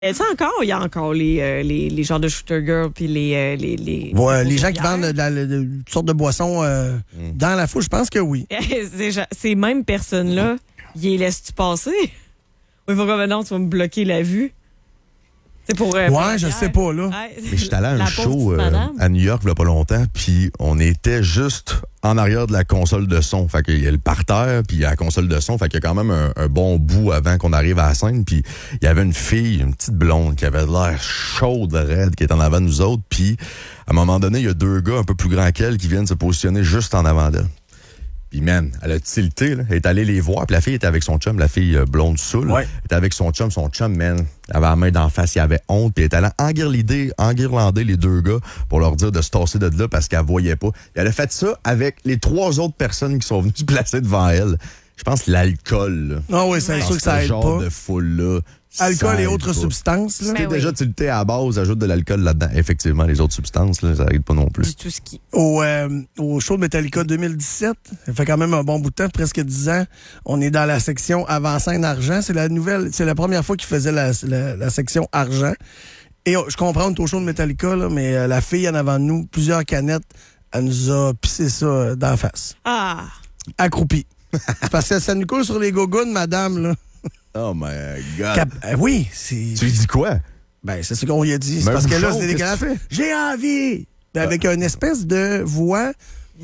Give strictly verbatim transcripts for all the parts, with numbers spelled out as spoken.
Est-ce encore, il y a encore les, euh, les, les genres de shooter girls puis les, euh, les, les, ouais, les, les gens qui vendent de, de, de, de, toutes sortes de boissons euh, mm. dans la foule, je pense que oui. ces, ces mêmes personnes-là, ils les laissent-tu passer? Ou il faut que non, tu vas me bloquer la vue? C'est pour. Euh, ouais, pour je sais pas, là. Ouais, mais j'étais allé à un show euh, à New York il y a pas longtemps, puis on était juste en arrière de la console de son. Fait qu'il y a le parterre, puis il y a la console de son. Fait qu'il y a quand même un, un bon bout avant qu'on arrive à la scène. Puis il y avait une fille, une petite blonde, qui avait l'air chaude, raide, qui est en avant de nous autres. Puis à un moment donné, il y a deux gars un peu plus grands qu'elle qui viennent se positionner juste en avant d'elle. Puis, man, elle a tilté, là. Elle est allée les voir. Puis la fille était avec son chum, la fille euh, blonde saoule. Ouais. Elle était avec son chum. Son chum, man, elle avait la main d'en face, il avait honte. Puis elle est allée enguirlander, enguirlander les deux gars pour leur dire de se tasser de là parce qu'elle voyait pas. Et elle a fait ça avec les trois autres personnes qui sont venues se placer devant elle. Je pense que l'alcool, là. Ah oui, c'est sûr que ça aide pas. Ce genre de foule-là. Alcool et autres pas. substances. Là. Si t'es oui. déjà tilté à la base, ajoute de l'alcool là-dedans. Effectivement, les autres substances, là, ça aide pas non plus. Du tout ski. Au, euh, au show de Metallica deux mille dix-sept, ça fait quand même un bon bout de temps, presque dix ans. On est dans la section avant-scène argent. C'est la nouvelle, c'est la première fois qu'ils faisaient la, la, la section argent. Et oh, je comprends, on est au show de Metallica, là, mais euh, la fille en avant de nous, plusieurs canettes, elle nous a pissé ça euh, d'en face. Ah! Accroupie. C'est parce que ça nous coule sur les gogoons, madame, là. Oh my God. Cap- euh, oui, c'est... Tu lui dis quoi? Ben, c'est ce qu'on lui a dit. C'est Même parce que là, c'est dégueulasse. J'ai envie! Ben, avec une espèce de voix...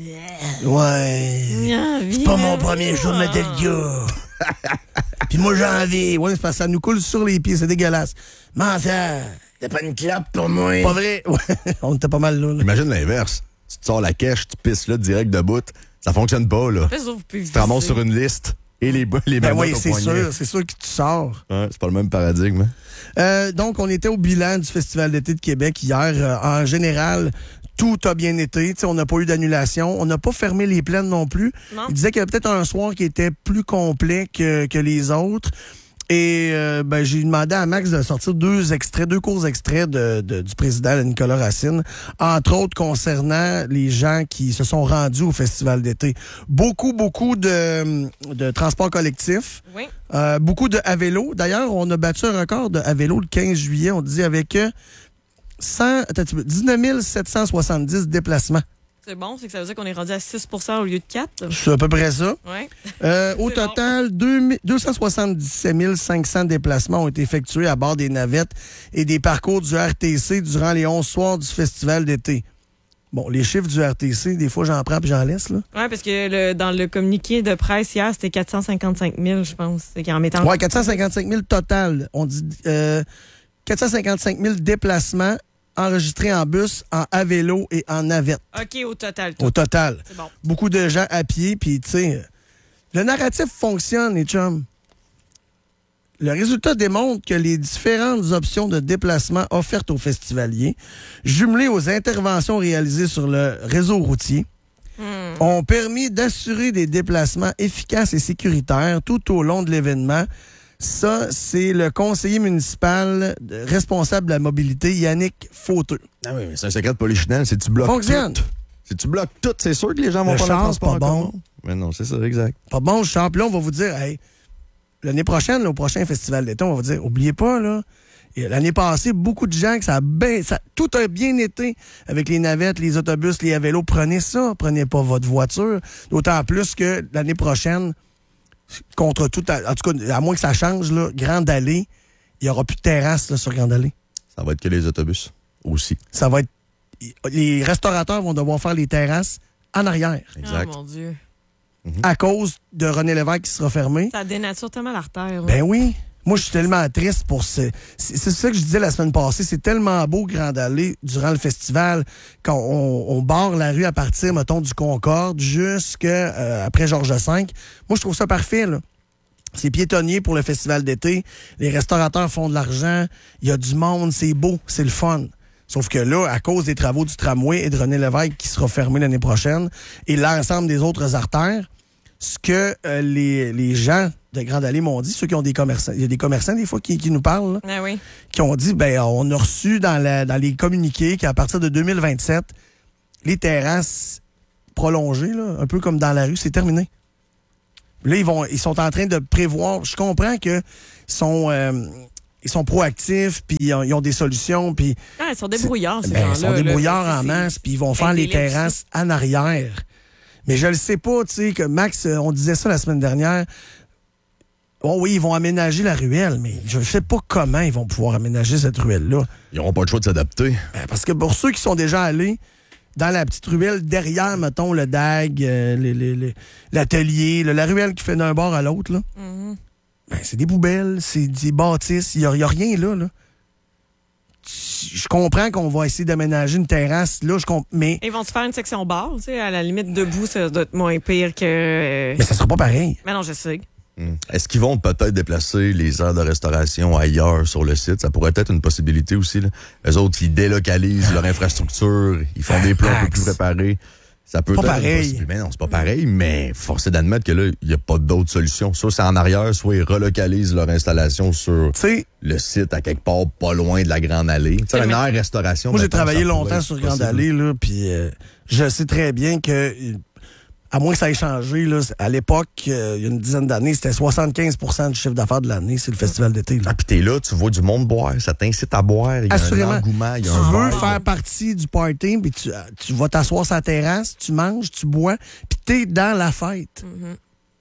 Ouais. C'est pas mon premier show de Metallica. Puis moi, j'ai envie. Ouais, c'est parce que ça nous coule sur les pieds. C'est dégueulasse. Menteur, t'as pas une clope pour moi? Pas vrai? Ouais. On était pas mal là, là. Imagine l'inverse. Tu te sors la cache, tu pisses là direct de bout. Ça fonctionne pas, là. Tu te ramasses sur une liste. Et les, les ben oui, c'est sûr, c'est sûr que tu sors. Ouais, c'est pas le même paradigme. Hein? Euh, donc, on était au bilan du Festival d'été de Québec hier. Euh, en général, tout a bien été. T'sais, on n'a pas eu d'annulation. On n'a pas fermé les plaines non plus. Non. Il disait qu'il y avait peut-être un soir qui était plus complet que, que les autres. Et euh, ben, j'ai demandé à Max de sortir deux extraits, deux courts extraits de, de, du président Nicolas Racine, entre autres concernant les gens qui se sont rendus au Festival d'été. Beaucoup, beaucoup de, de transports collectifs. Oui. Euh, beaucoup de à vélo. D'ailleurs, on a battu un record de à vélo le quinze juillet. On dit avec cent, dix-neuf mille sept cent soixante-dix déplacements. C'est bon, c'est que ça veut dire qu'on est rendu à six pour cent au lieu de quatre. C'est à peu près ça. Ouais. Euh, au total, bon. deux cent soixante-dix-sept mille cinq cents déplacements ont été effectués à bord des navettes et des parcours du R T C durant les onze soirs du festival d'été. Bon, les chiffres du R T C, des fois, j'en prends puis j'en laisse, là. Oui, parce que le, dans le communiqué de presse hier, c'était quatre cent cinquante-cinq mille, je pense. En mettant... Oui, quatre cent cinquante-cinq mille total. On dit euh, quatre cent cinquante-cinq mille déplacements enregistrés en bus, en à vélo et en navette. OK, au total. Tout. Au total. C'est bon. Beaucoup de gens à pied, puis tu sais, le narratif fonctionne, les chums. Le résultat démontre que les différentes options de déplacement offertes aux festivaliers, jumelées aux interventions réalisées sur le réseau routier, mm. ont permis d'assurer des déplacements efficaces et sécuritaires tout au long de l'événement. Ça, c'est le conseiller municipal responsable de la mobilité, Yannick Fauteux. Ah oui, mais c'est un secret de polichinelle. Si tu bloques Fonctionne. tout, si tu bloques tout, c'est sûr que les gens vont le pas char, le transport pas en bon. commun. Mais non, c'est ça, exact. Pas bon, le char. Puis là, on va vous dire, hey, l'année prochaine, là, au prochain festival d'été, on va vous dire, oubliez pas, là, et l'année passée, beaucoup de gens, que ça a bien, ça, tout a bien été avec les navettes, les autobus, les à vélo. Prenez ça, prenez pas votre voiture. D'autant plus que l'année prochaine, contre tout, en tout cas, à moins que ça change, là, Grande Allée, il n'y aura plus de terrasse là, sur Grande Allée. Ça va être que les autobus aussi. Ça va être. Les restaurateurs vont devoir faire les terrasses en arrière. Exact. Oh mon Dieu. Mm-hmm. À cause de René Lévesque qui sera fermé. Ça dénature tellement l'artère. Ben oui. Moi, je suis tellement triste pour ce... C'est, c'est ça que je disais la semaine passée. C'est tellement beau, Grande Allée, durant le festival, quand on, on barre la rue à partir, mettons, du Concorde jusqu'à euh, après Georges cinq. Moi, je trouve ça parfait, là. C'est piétonnier pour le festival d'été. Les restaurateurs font de l'argent. Il y a du monde. C'est beau. C'est le fun. Sauf que là, à cause des travaux du tramway et de René Lévesque qui sera fermé l'année prochaine et l'ensemble des autres artères, ce que euh, les, les gens de Grande Allée m'ont dit, ceux qui ont des commerçants, il y a des commerçants des fois qui, qui nous parlent, là, ah oui. qui ont dit, ben on a reçu dans, la, dans les communiqués qu'à partir de deux mille vingt-sept, les terrasses prolongées, là, un peu comme dans la rue, c'est terminé. Là, ils vont, ils sont en train de prévoir. Je comprends que sont, euh, ils sont proactifs, puis ils ont, ils ont des solutions. Puis ah, ils sont débrouillards, ces ben, gens-là. Ils sont débrouillards là, en masse, puis ils vont faire les terrasses en arrière. Mais je le sais pas, tu sais, que Max, on disait ça la semaine dernière. Oh oui, ils vont aménager la ruelle, mais je ne sais pas comment ils vont pouvoir aménager cette ruelle-là. Ils n'auront pas le choix de s'adapter. Ben, parce que pour ceux qui sont déjà allés dans la petite ruelle, derrière, mettons, le D A G, euh, les, les, les, l'atelier, là, la ruelle qui fait d'un bord à l'autre, là, mm-hmm. ben, c'est des poubelles, c'est des bâtisses, il n'y a, a rien là, là. Je comprends qu'on va essayer d'aménager une terrasse, là, je comp... mais... Ils vont te faire une section bar, tu sais, à la limite, debout, ça doit être moins pire que... Mais ça sera pas pareil. Mais non, je sais. Hum. Est-ce qu'ils vont peut-être déplacer les aires de restauration ailleurs sur le site? Ça pourrait être une possibilité aussi, là. Eux autres, ils délocalisent leur infrastructure, ils font des plans un peu plus préparés. Ça peut pas être pareil. Mais non, c'est pas pareil, mais force est d'admettre que là, il n'y a pas d'autre solution. Soit c'est en arrière, soit ils relocalisent leur installation sur T'sais, le site à quelque part pas loin de la Grande Allée. Tu sais, une aire restauration. Moi, j'ai travaillé longtemps sur Grande Allée, là, puis euh, je sais très bien que, à moins que ça ait changé, là, à l'époque, euh, il y a une dizaine d'années, c'était soixante-quinze pour cent du chiffre d'affaires de l'année, c'est le festival d'été. Ah, puis t'es là, tu vois du monde boire, ça t'incite à boire, il y a Assurément. un engouement, il y a tu un veux vibe. faire partie du party, puis tu, tu vas t'asseoir sur la terrasse, tu manges, tu bois, puis t'es dans la fête. Mm-hmm.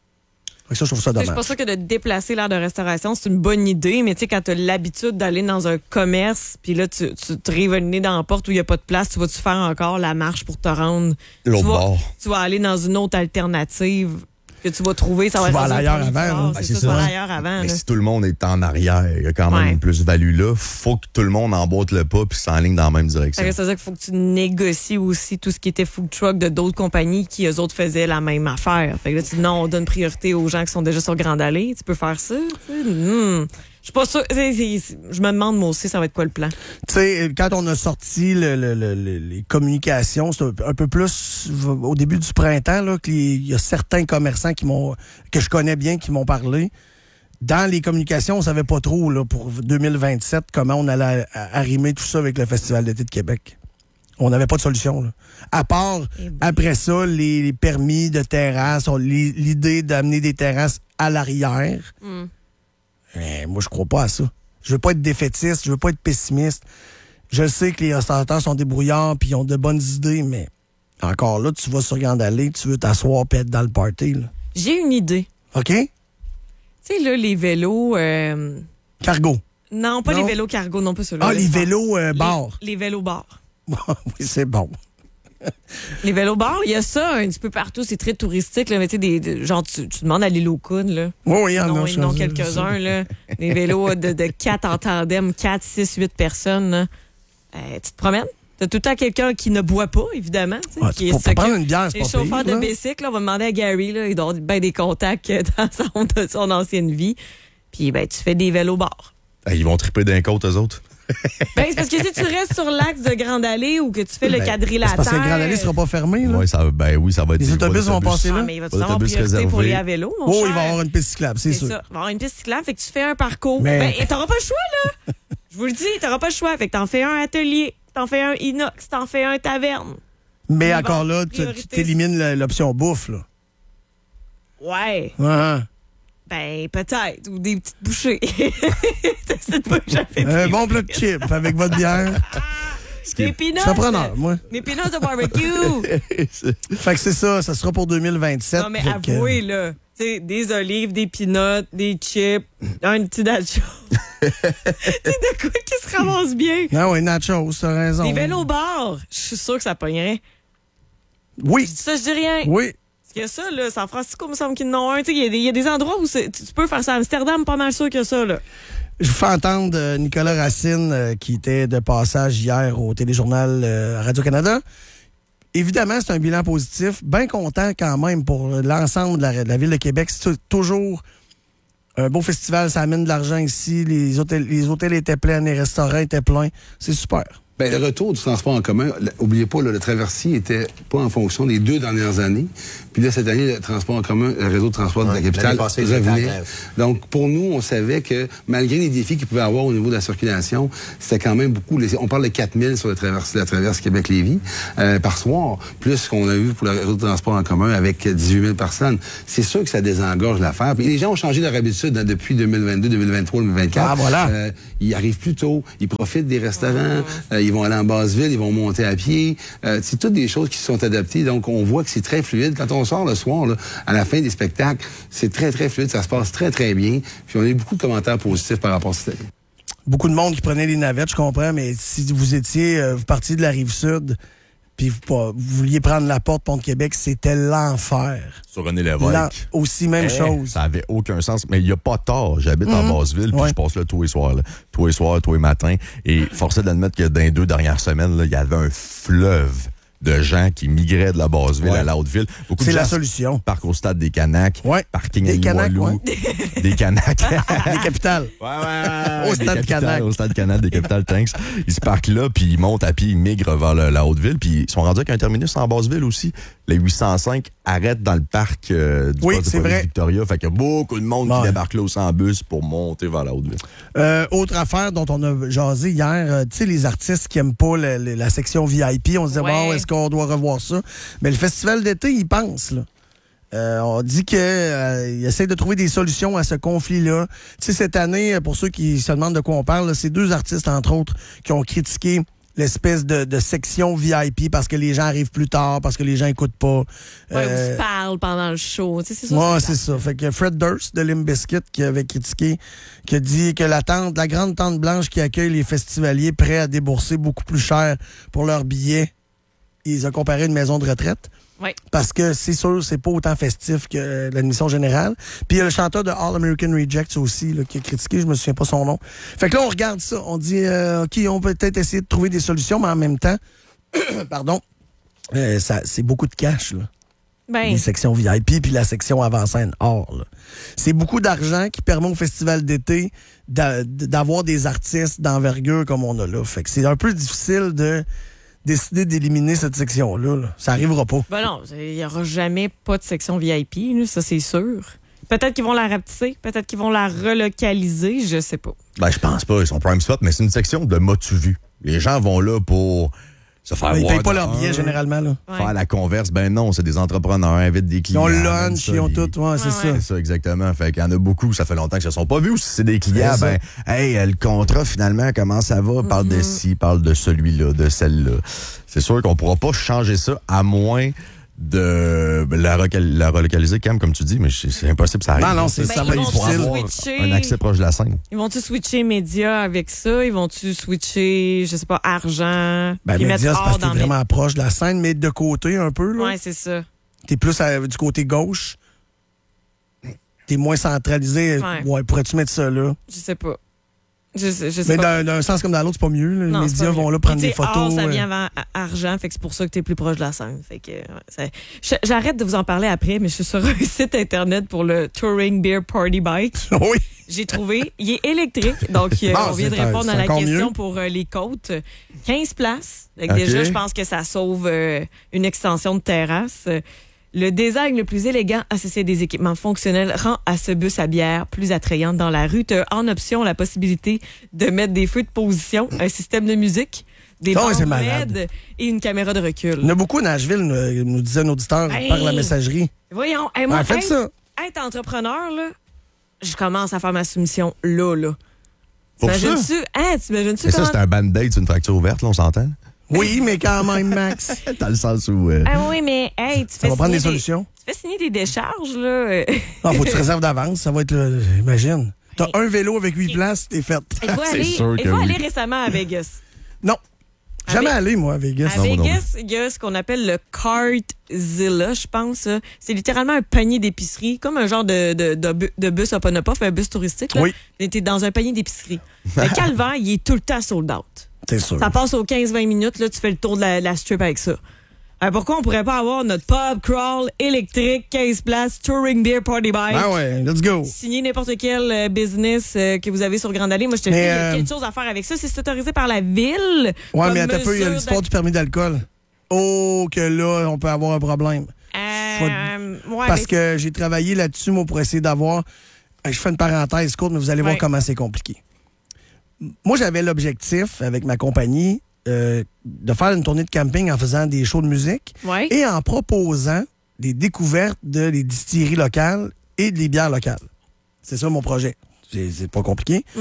Ça, je trouve ça dommage. Je suis pas sûre que de déplacer l'aire de restauration, c'est une bonne idée, mais tu sais, quand tu as l'habitude d'aller dans un commerce, puis là, tu, tu te rives le nez dans la porte où il n'y a pas de place, tu vas-tu faire encore la marche pour te rendre? L'autre tu vas, bord. Tu vas aller dans une autre alternative que tu vas trouver. Ça va tu être vas dans ailleurs un avant. fort, Hein? C'est Ah, ça, c'est tu vas ça. ailleurs avant. Mais là. si tout le monde est en arrière, il y a quand même Ouais. une plus-value là. Faut que tout le monde emboîte le pas puis s'enligne dans la même direction. Fait que ça veut dire qu'il faut que tu négocies aussi tout ce qui était food truck de d'autres compagnies qui, eux autres, faisaient la même affaire. Fait que là, tu dis non, on donne priorité aux gens qui sont déjà sur Grande Allée. Tu peux faire ça, tu sais. Hmm. Je suis pas sûre. c'est- c'est- c'est- Je me demande, moi aussi, ça va être quoi le plan? Tu sais, quand on a sorti le, le, le, le- les communications, c'est un, un peu plus au début du printemps, là, qu'il y a certains commerçants qui m'ont que je connais bien qui m'ont parlé. Dans les communications, on savait pas trop là, pour deux mille vingt-sept comment on allait a- arrimer tout ça avec le Festival d'été de Québec. On n'avait pas de solution. Là. À part, Eh ben. après ça, les, les permis de terrasse, on- li- l'idée d'amener des terrasses à l'arrière. Mm. Mais moi, je crois pas à ça. Je veux pas être défaitiste, je veux pas être pessimiste. Je sais que les restaurateurs sont débrouillards puis ils ont de bonnes idées, mais encore là, tu vas sur Grande Allée, tu veux t'asseoir et être dans le party. Là. J'ai une idée. OK? Tu sais, là, les vélos... euh, Cargo. Non, pas Non. les vélos cargo, non pas ceux-là. Ah, là, les c'est vélos euh, Les- bars. Les vélos bars. oui, c'est bon. Les vélos bars, il y a ça un petit peu partout. C'est très touristique. Là, mais tu sais, des, des- genre, tu, tu demandes à l'île aux Coudes, là. Oui, oui, il y en Non, a. ils en ont je- quelques-uns, là. Des vélos de, de quatre en tandem, quatre, six, huit personnes, là. Euh, tu te promènes? T'as tout le temps quelqu'un qui ne boit pas, évidemment. tu sais, Ah, qui pour, pour s'occupe- prendre une bière, c'est Les pas chauffeurs pire, de là. bicycle, là, on va demander à Gary, là, il doit avoir bien des contacts euh, dans son, de son ancienne vie. Puis, ben, tu fais des vélos bars. Ah, ils vont triper d'un côte, eux autres. Ben, c'est parce que si tu restes sur l'axe de Grande Allée ou que tu fais le Ben, quadrilatère... c'est parce que Grande Allée sera pas fermée. Là. Ouais, ça, ben oui, ça va être Les des autobus voies vont passer Ah, là. mais il va-tu Pas avoir d'autobus priorité pour réservés. les à vélo, mon Oh, cher? il va y avoir une piste cyclable, c'est C'est sûr. ça. Il va y avoir une piste cyclable, fait que tu fais un parcours. Mais- Ben, t'auras pas le choix, là. Je vous le dis, t'auras pas le choix. Fait que t'en fais un atelier, t'en fais un inox, t'en fais un taverne. Mais Bon, encore là, tu priorité. tu élimines le- l'option bouffe. Là. Ouais. Ouais. Ben, peut-être. Ou des petites bouchées. C'est pas que j'avais Un dit. bon plat de chips avec votre bière. Des Je peanuts. suis preneur, moi. Des peanuts de barbecue. Fait que c'est ça, ça sera pour deux mille vingt-sept. Non, mais fait que- avouez, là. Tu sais, des olives, des peanuts, des chips, un petit nacho. Tu sais, de quoi qui se ramasse bien. Ah oui, nachos, t'as raison. Des vélos bars. Je suis sûre que ça pognerait. Oui, Je dis ça, je dis rien. oui. Parce que ça, là, San Francisco, il me semble qu'ils en ont un. Tu sais, il y a des- il y, a des endroits où c'est- tu tu peux faire ça. À Amsterdam, pas mal sûr qu'il y a ça, là. Je vous fais entendre euh, Nicolas Racine, euh, qui était de passage hier au téléjournal euh, à Radio-Canada. Évidemment, c'est un bilan positif. Bien content quand même pour l'ensemble de la, de la Ville de Québec. C'est tou- toujours un beau festival. Ça amène de l'argent ici. Les hôtels, les hôtels étaient pleins, les restaurants étaient pleins. C'est super. Ben, le retour du transport en commun, n'oubliez pas, là, le traversier était pas en fonction des deux dernières années. Puis là, cette année, le transport en commun, le réseau de transport ouais, de la capitale revenait. Donc, pour nous, on savait que malgré les défis qu'il pouvait avoir au niveau de la circulation, c'était quand même beaucoup. On parle de quatre mille sur le traverse, la traverse Québec-Lévis euh, par soir, plus qu'on a eu pour le réseau de transport en commun avec dix-huit mille personnes. C'est sûr que ça désengorge l'affaire. Puis les gens ont changé leur habitude hein, depuis deux mille vingt-deux, deux mille vingt-trois, deux mille vingt-quatre. Ah, voilà. Euh, ils arrivent plus tôt, ils profitent des restaurants, euh, ils vont aller en Basse-Ville, ils vont monter à pied. Euh, c'est toutes des choses qui se sont adaptées. Donc, on voit que c'est très fluide. Quand on sort le soir, là, à la fin des spectacles, c'est très, très fluide. Ça se passe très, très bien. Puis, on a eu beaucoup de commentaires positifs par rapport à ça. Beaucoup de monde qui prenait les navettes, je comprends, mais si vous étiez, euh, vous partiez de la Rive-Sud, puis vous, vous vouliez prendre la porte Pont-de-Québec, c'était l'enfer. Sur René Lévesque. L'en... Aussi, même hey, chose. Ça avait aucun sens. Mais il n'y a pas tort. J'habite mm-hmm. en Basse-Ville, puis ouais. je passe là tous les soirs. Là. Tous les soirs, tous les matins. Et forcé d'admettre que dans les deux dernières semaines, il y avait un fleuve de gens qui migraient de la Basse-Ville ouais. à la Haute-Ville. Beaucoup C'est de la gens solution. Partent au stade des Canaques. Ouais. Parking des à Canaques, Limoilou. Ouais. Des Canaques. Des capitales. Ouais, ouais. Au stade Canaques. Au stade Canaques, des capitales, thanks. Ils se parquent là, puis ils montent à pied, ils migrent vers le, la Haute-Ville, puis ils sont rendus avec un terminus en Basse-Ville aussi. Le huit cent cinq arrête dans le parc euh, du oui, c'est vrai. Victoria. Fait qu'il y a beaucoup de monde ouais. qui débarque là aussi en bus pour monter vers la Haute-Ville. Euh, autre affaire dont on a jasé hier, euh, tu sais, les artistes qui aiment pas le, le, la section V I P, on se disait, ouais. bon, est-ce qu'on doit revoir ça? Mais le festival d'été, il pense, là. Euh, on dit qu'il euh, essaie de trouver des solutions à ce conflit-là. Tu sais, cette année, pour ceux qui se demandent de quoi on parle, c'est deux artistes, entre autres, qui ont critiqué l'espèce de, de section V I P parce que les gens arrivent plus tard, parce que les gens écoutent pas. Ouais, euh, ou se parlent pendant le show. Tu sais, c'est ça. Ouais, c'est ça. Fait que Fred Durst de Limp Bizkit qui avait critiqué, qui a dit que la tente, la grande tente blanche qui accueille les festivaliers prêts à débourser beaucoup plus cher pour leurs billets, ils ont comparé une maison de retraite. Oui. Parce que c'est sûr, c'est pas autant festif que l'admission générale. Puis il y a le chanteur de All American Rejects aussi là, qui a critiqué, je me souviens pas son nom. Fait que là, on regarde ça, on dit, euh, OK, on peut peut-être essayer de trouver des solutions, mais en même temps, pardon, euh, ça, c'est beaucoup de cash, là. Ben. Les sections V I P puis la section avant-scène hors, là. C'est beaucoup d'argent qui permet au festival d'été d'a, d'avoir des artistes d'envergure comme on a là. Fait que c'est un peu difficile de décider d'éliminer cette section-là. Là. Ça arrivera pas. Ben non, il n'y aura jamais pas de section V I P, là, ça c'est sûr. Peut-être qu'ils vont la rapetisser, peut-être qu'ils vont la relocaliser, je sais pas. Ben je pense pas, ils sont prime spot, mais c'est une section de m'as-tu vu. Les gens vont là pour se faire ben, voir. Ils payent pas leur billet généralement. Là. Ouais. Faire la converse, ben non, c'est des entrepreneurs, invitent des clients. Ils ont lunch, ils ont tout, ouais, ouais, c'est ouais. ça. C'est ça, exactement. Fait qu'il y en a beaucoup, ça fait longtemps qu'ils se sont pas vus. Ou si c'est des clients, ben, hey, le contrat finalement, comment ça va? Mm-hmm. Parle de ci, parle de celui-là, de celle-là. C'est sûr qu'on pourra pas changer ça à moins de la, recal- la relocaliser, Cam, comme tu dis, mais c'est impossible, ça arrive. Non, non, c'est ben, ça va être difficile. Un accès proche de la scène. Ils vont-tu switcher médias avec ça? Ils vont-tu switcher, je sais pas, argent? Ben, médias, c'est parce que t'es vraiment mes... proche de la scène, mais de côté un peu, là. Ouais, c'est ça. T'es plus à, du côté gauche. T'es moins centralisé. Ouais, ouais pourrais-tu mettre ça là? Je sais pas. Je sais, je sais mais pas. d'un, d'un sens comme dans l'autre, c'est pas mieux. Là. Non, les médias vont là prendre des photos. Or, ça vient avant argent, fait que c'est pour ça que t'es plus proche de la scène. Fait que, ouais, j'arrête de vous en parler après, mais je suis sur un site internet pour le Touring Beer Party Bike. Oui. J'ai trouvé, il est électrique, donc euh, ah, on vient de répondre un, à la question mieux. pour euh, les côtes. quinze places. Donc okay. Déjà, je pense que ça sauve euh, une extension de terrasse. Le design le plus élégant associé à des équipements fonctionnels rend à ce bus à bière plus attrayant dans la rue. Tu as en option la possibilité de mettre des feux de position, un système de musique, des oh, bandes L E D et une caméra de recul. Il y en a beaucoup à Nashville, nous, nous disait un auditeur hey, par la messagerie. Voyons, hey, moi, ben, faites hey, ça. Être entrepreneur, là, je commence à faire ma soumission là, là. Pour t'imagines-tu? Hein, t'imagines-tu Et comment... ça, c'est un band-aid, c'est une fracture ouverte, là, on s'entend? Oui, mais quand même, Max. Dans le sens où... Euh... Ah oui, mais hey, tu fais on va prendre des des solutions. Tu fais signer des décharges, là. Non, faut que tu réserves d'avance. Ça va être... Le... Imagine. T'as hey. un vélo avec huit places, t'es faite. Il va aller, il va aller récemment à Vegas. Non. Jamais allé, moi, à Vegas. À Vegas, il y a ce qu'on appelle le Cartzilla, je pense. C'est littéralement un panier d'épicerie, comme un genre de, de, de, de bus up on up, un bus touristique. Là. Oui. T'es dans un panier d'épicerie. Le calvaire, il est tout le temps sold out. C'est sûr. Ça passe aux quinze vingt minutes, là, tu fais le tour de la, la strip avec ça. Euh, pourquoi on pourrait pas avoir notre pub crawl électrique, quinze places, touring beer party bike? Ah ouais, let's go. Signer n'importe quel euh, business euh, que vous avez sur Grande Allée. Moi, je te dis, il y a euh... quelque chose à faire avec ça. C'est autorisé par la ville. Ouais, mais attends un peu, il y a l'histoire du permis d'alcool. Oh, que là, on peut avoir un problème. Euh, Faut... ouais, Parce mais... que j'ai travaillé là-dessus, moi, pour essayer d'avoir... Je fais une parenthèse courte, mais vous allez ouais. voir comment c'est compliqué. Moi, j'avais l'objectif, avec ma compagnie, euh, de faire une tournée de camping en faisant des shows de musique ouais. et en proposant des découvertes de les distilleries locales et des bières locales. C'est ça mon projet. C'est, c'est pas compliqué. Mm.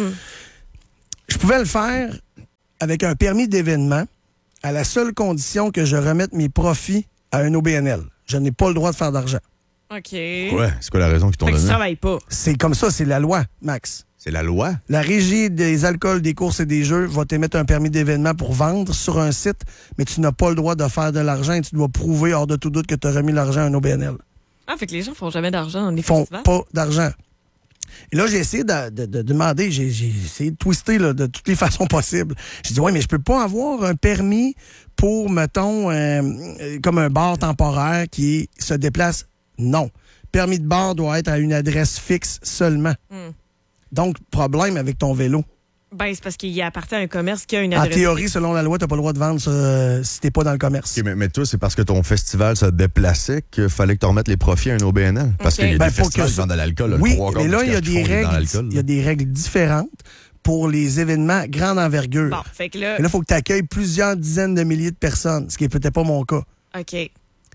Je pouvais le faire avec un permis d'événement à la seule condition que je remette mes profits à un O B N L. Je n'ai pas le droit de faire d'argent. OK. Ouais, c'est quoi la raison qu'ils t'ont Fait que donné? tu travailles pas. C'est comme ça, c'est la loi, Max. C'est la loi? La Régie des alcools, des courses et des jeux va t'émettre un permis d'événement pour vendre sur un site, mais tu n'as pas le droit de faire de l'argent et tu dois prouver hors de tout doute que tu as remis l'argent à un O B N L. Ah, fait que les gens font jamais d'argent dans les Ils font festivals? pas d'argent. Et là, j'ai essayé de, de, de demander, j'ai, j'ai essayé de twister là, de toutes les façons possibles. J'ai dit, ouais, mais je peux pas avoir un permis pour, mettons, euh, comme un bar temporaire qui se déplace. Non. Permis de bar doit être à une adresse fixe seulement. Mm. Donc, problème avec ton vélo. Ben, c'est parce qu'il appartient à un commerce qui a une adresse. En théorie, selon la loi, tu n'as pas le droit de vendre euh, si tu n'es pas dans le commerce. Okay, mais, mais toi, c'est parce que ton festival se déplaçait qu'il fallait que tu remettes les profits à un O B N L? Parce Okay. qu'il y a Ben, des faut festivals que qui vendent de l'alcool. Là, oui, le trois quarts mais là, du il y a cash des qu'ils font, il est dans règles, l'alcool, il y a des règles différentes pour les événements grande envergure. Bon, fait que là. Et là, il faut que tu accueilles plusieurs dizaines de milliers de personnes, ce qui n'est peut-être pas mon cas. OK.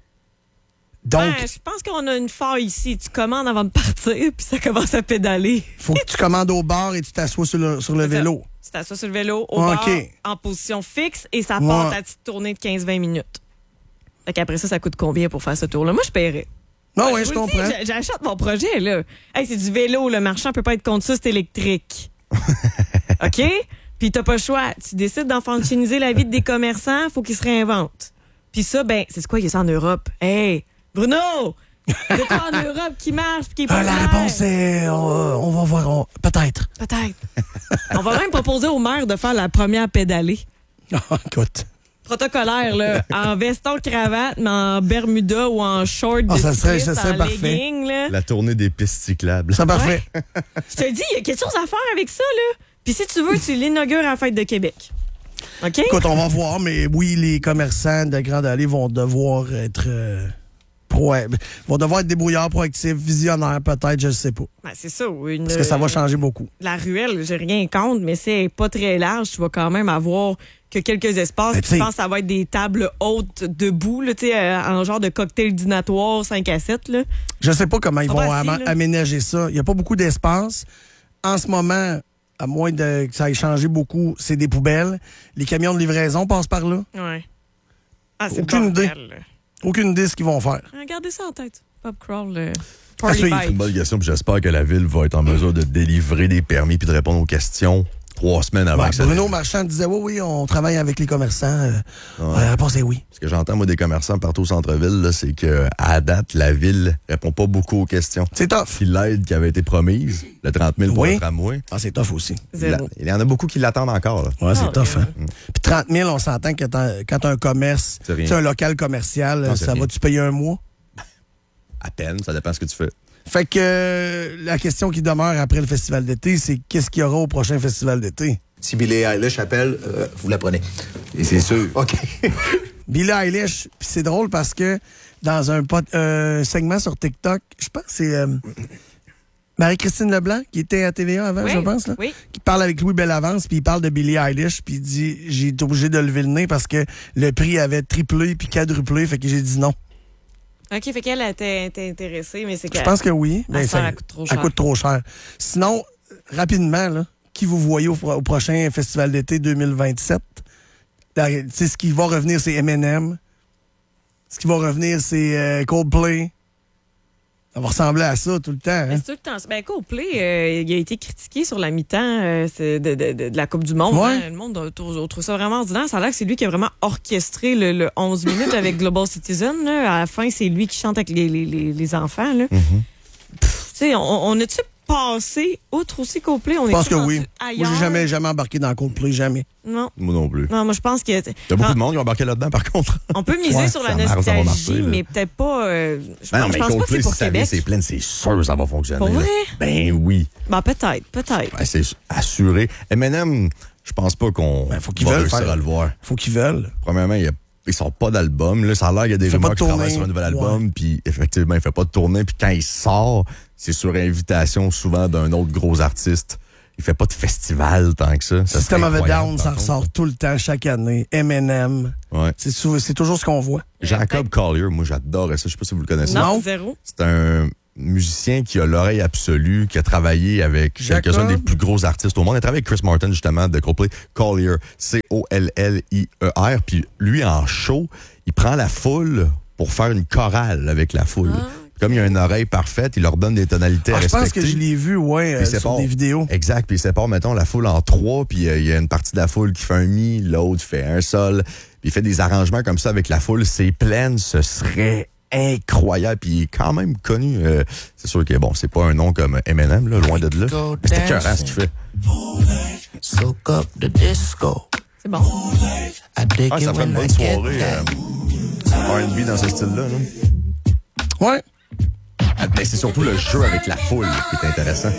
Donc, Ben, je pense qu'on a une faille ici. Tu commandes avant de partir, puis ça commence à pédaler. il faut que tu commandes au bar et tu t'assois sur le, sur le vélo. Tu t'assois sur le vélo, au OK. bar, en position fixe, et ça Ouais. part ta petite tournée de quinze vingt minutes. Fait qu'après ça, ça coûte combien pour faire ce tour-là? Moi, je paierais. Non, Ouais, oui, je je vous le comprends. dis, j'a- j'achète mon projet, là. Hey, c'est du vélo, le marchand peut pas être contre ça, c'est électrique. OK? Puis t'as pas le choix. Tu décides d'enfantiniser la vie des commerçants, faut qu'ils se réinventent. Puis ça, ben, c'est quoi, il y a ça en Europe? Hey, Bruno! Il y a quoi en Europe qui marche pis qui est Ah, populaire? la réponse est, on, on va voir, on- peut-être. Peut-être. On va même proposer au maire de faire la première pédalée. Ah, écoute. Protocolaire, là, en veston cravate, mais en bermuda ou en short de Ah, ça serait- ça cycliste, serait en parfait. legging, là. La tournée des pistes cyclables. C'est parfait. Je te dis, il y a quelque chose à faire avec ça, là. Puis si tu veux, tu l'inaugures à la Fête de Québec. OK? Écoute, on va voir, mais oui, les commerçants de Grande Allée vont devoir être... Euh, pro, vont devoir être débrouillards, proactifs, visionnaires, peut-être, je ne sais pas. Ben, c'est ça. Une, Parce que ça va changer beaucoup. La ruelle, j'ai rien contre, mais c'est pas très large. Tu vas quand même avoir que quelques espaces. Ben, Je t'sais- pense que ça va être des tables hautes debout, là, tu sais, euh, en genre de cocktail dînatoire cinq à sept, là. Je sais pas comment ils Pas vont facile, am- là. aménager ça. Il n'y a pas beaucoup d'espace. En ce moment, à moins de, que ça ait changé beaucoup, c'est des poubelles. Les camions de livraison passent par là. Ouais. Ah, c'est Aucune bordel, idée. là. Aucune idée de ce qu'ils vont faire. Regardez ça en tête. Pub crawl, euh, À party suivre. C'est une bike. bonne question, puis j'espère que la ville va être en mesure de délivrer des permis puis de répondre aux questions trois semaines avant Ouais, que ça Bruno débute. Marchand disait oui, oui, on travaille avec les commerçants. Euh, La réponse est oui. Ce que j'entends, moi, des commerçants partout au centre-ville, là, c'est que à date, la ville répond pas beaucoup aux questions. C'est tough. Puis l'aide qui avait été promise, le trente mille pour Oui. le tramway, Ah, c'est tough aussi. il y a- Zéro. il y en a beaucoup qui l'attendent encore. Là. Ouais, c'est Ah, tough, ouais. hein. Puis trente mille, on s'entend que t'as- quand t'as un commerce, C'est rien. c'est un local commercial, Non, c'est ça rien. va-tu payer un mois? À peine, ça dépend ce que tu fais. Fait que euh, la question qui demeure après le festival d'été, c'est qu'est-ce qu'il y aura au prochain festival d'été? Si Billie Eilish appelle, euh, vous la prenez. Et c'est sûr. OK. Billie Eilish, puis c'est drôle parce que dans un pod- euh, segment sur TikTok, je pense que c'est euh, Marie-Christine Leblanc qui était à T V A avant, Oui, je pense, là, oui. qui parle avec Louis Bellavance, puis il parle de Billie Eilish, puis il dit j'ai été obligé de lever le nez parce que le prix avait triplé puis quadruplé, fait que j'ai dit non. OK, fait qu'elle était, était intéressée, mais c'est Je que. pense que oui. La mais sœur, ça- elle coûte trop elle cher. coûte trop cher. Sinon, rapidement, là, qui vous voyez au, pro- au prochain festival d'été deux mille vingt-sept? Dans- tu sais, ce qui va revenir, c'est Eminem. Ce qui va revenir, c'est euh, Coldplay. Ça va ressembler à ça tout le temps. Mais Hein? c'est tout le temps. Ben, Coldplay, euh, il a été critiqué sur la mi-temps euh, c'est de, de, de, de la Coupe du Monde. Ouais. hein. Le monde a- trouve, trouve ça vraiment ordinaire. Ça a l'air que c'est lui qui a vraiment orchestré le, le onze minutes avec Global Citizen. Là. À la fin, c'est lui qui chante avec les, les, les, les enfants. Là. Pff, tu sais, on, on a-tu passé, outre aussi Coldplay, on est Je pense que rendu oui. ailleurs? Moi, j'ai jamais, jamais embarqué dans Coldplay, jamais. Non. Moi non plus. Non, moi, je pense que... Il y a beaucoup de monde qui ont embarqué là-dedans, par contre. On peut miser Ouais, sur la ça marche, ça va nostalgie, marcher, là. mais peut-être pas... Euh, je Ben non, pense, mais je pense pas que Coldplay, c'est pour si ça vient, Québec. c'est plein, c'est sûr que ça va fonctionner. Pour là. vrai? Ben oui. Ben, peut-être, peut-être. Ben, c'est assuré. M and M, je pense pas qu'on Ben, faut qu'ils va veulent réussir faire. à le voir. Faut qu'ils veulent. Premièrement, il y a ils sortent pas d'album. Là, ça a l'air qu'il y a des fait rumeurs pas de qui travaillent tournée. sur un nouvel album, puis effectivement, il fait pas de tournée. Puis quand il sort, c'est sur invitation souvent d'un autre gros artiste. Il fait pas de festival tant que ça. ça System of a Down, ça par contre. ressort tout le temps, chaque année. M and M. Ouais. C'est, sou- c'est toujours ce qu'on voit. Jacob Collier, moi j'adorais ça. Je sais pas si vous le connaissez. Non, Non. zéro. C'est un musicien qui a l'oreille absolue, qui a travaillé avec Jacob. quelques-uns des plus gros artistes au monde. Il a travaillé avec Chris Martin, justement, de Coldplay. Collier, C O L L I E R. Puis lui, en show, il prend la foule pour faire une chorale avec la foule. Ah. Comme il a une oreille parfaite, il leur donne des tonalités Ah, à je respecter. pense que je l'ai vu, ouais, Puis euh, il sur sépare- des vidéos. Exact. Puis il sépare, mettons, la foule en trois, puis euh, il y a une partie de la foule qui fait un mi, l'autre fait un sol. Puis il fait des arrangements comme ça avec la foule. C'est plein, ce serait incroyable. Puis il est quand même connu. Euh, c'est sûr que, bon, c'est pas un nom comme M and M, là, loin de là. Mais c'est écœurant ce qu'il fait. Soak up the disco. C'est bon. I dig Ah, it ça ferait une when I bonne get soirée that. euh, R and B dans ce style-là. Là. Ouais. Ah, mais c'est surtout le jeu avec la foule qui est intéressant.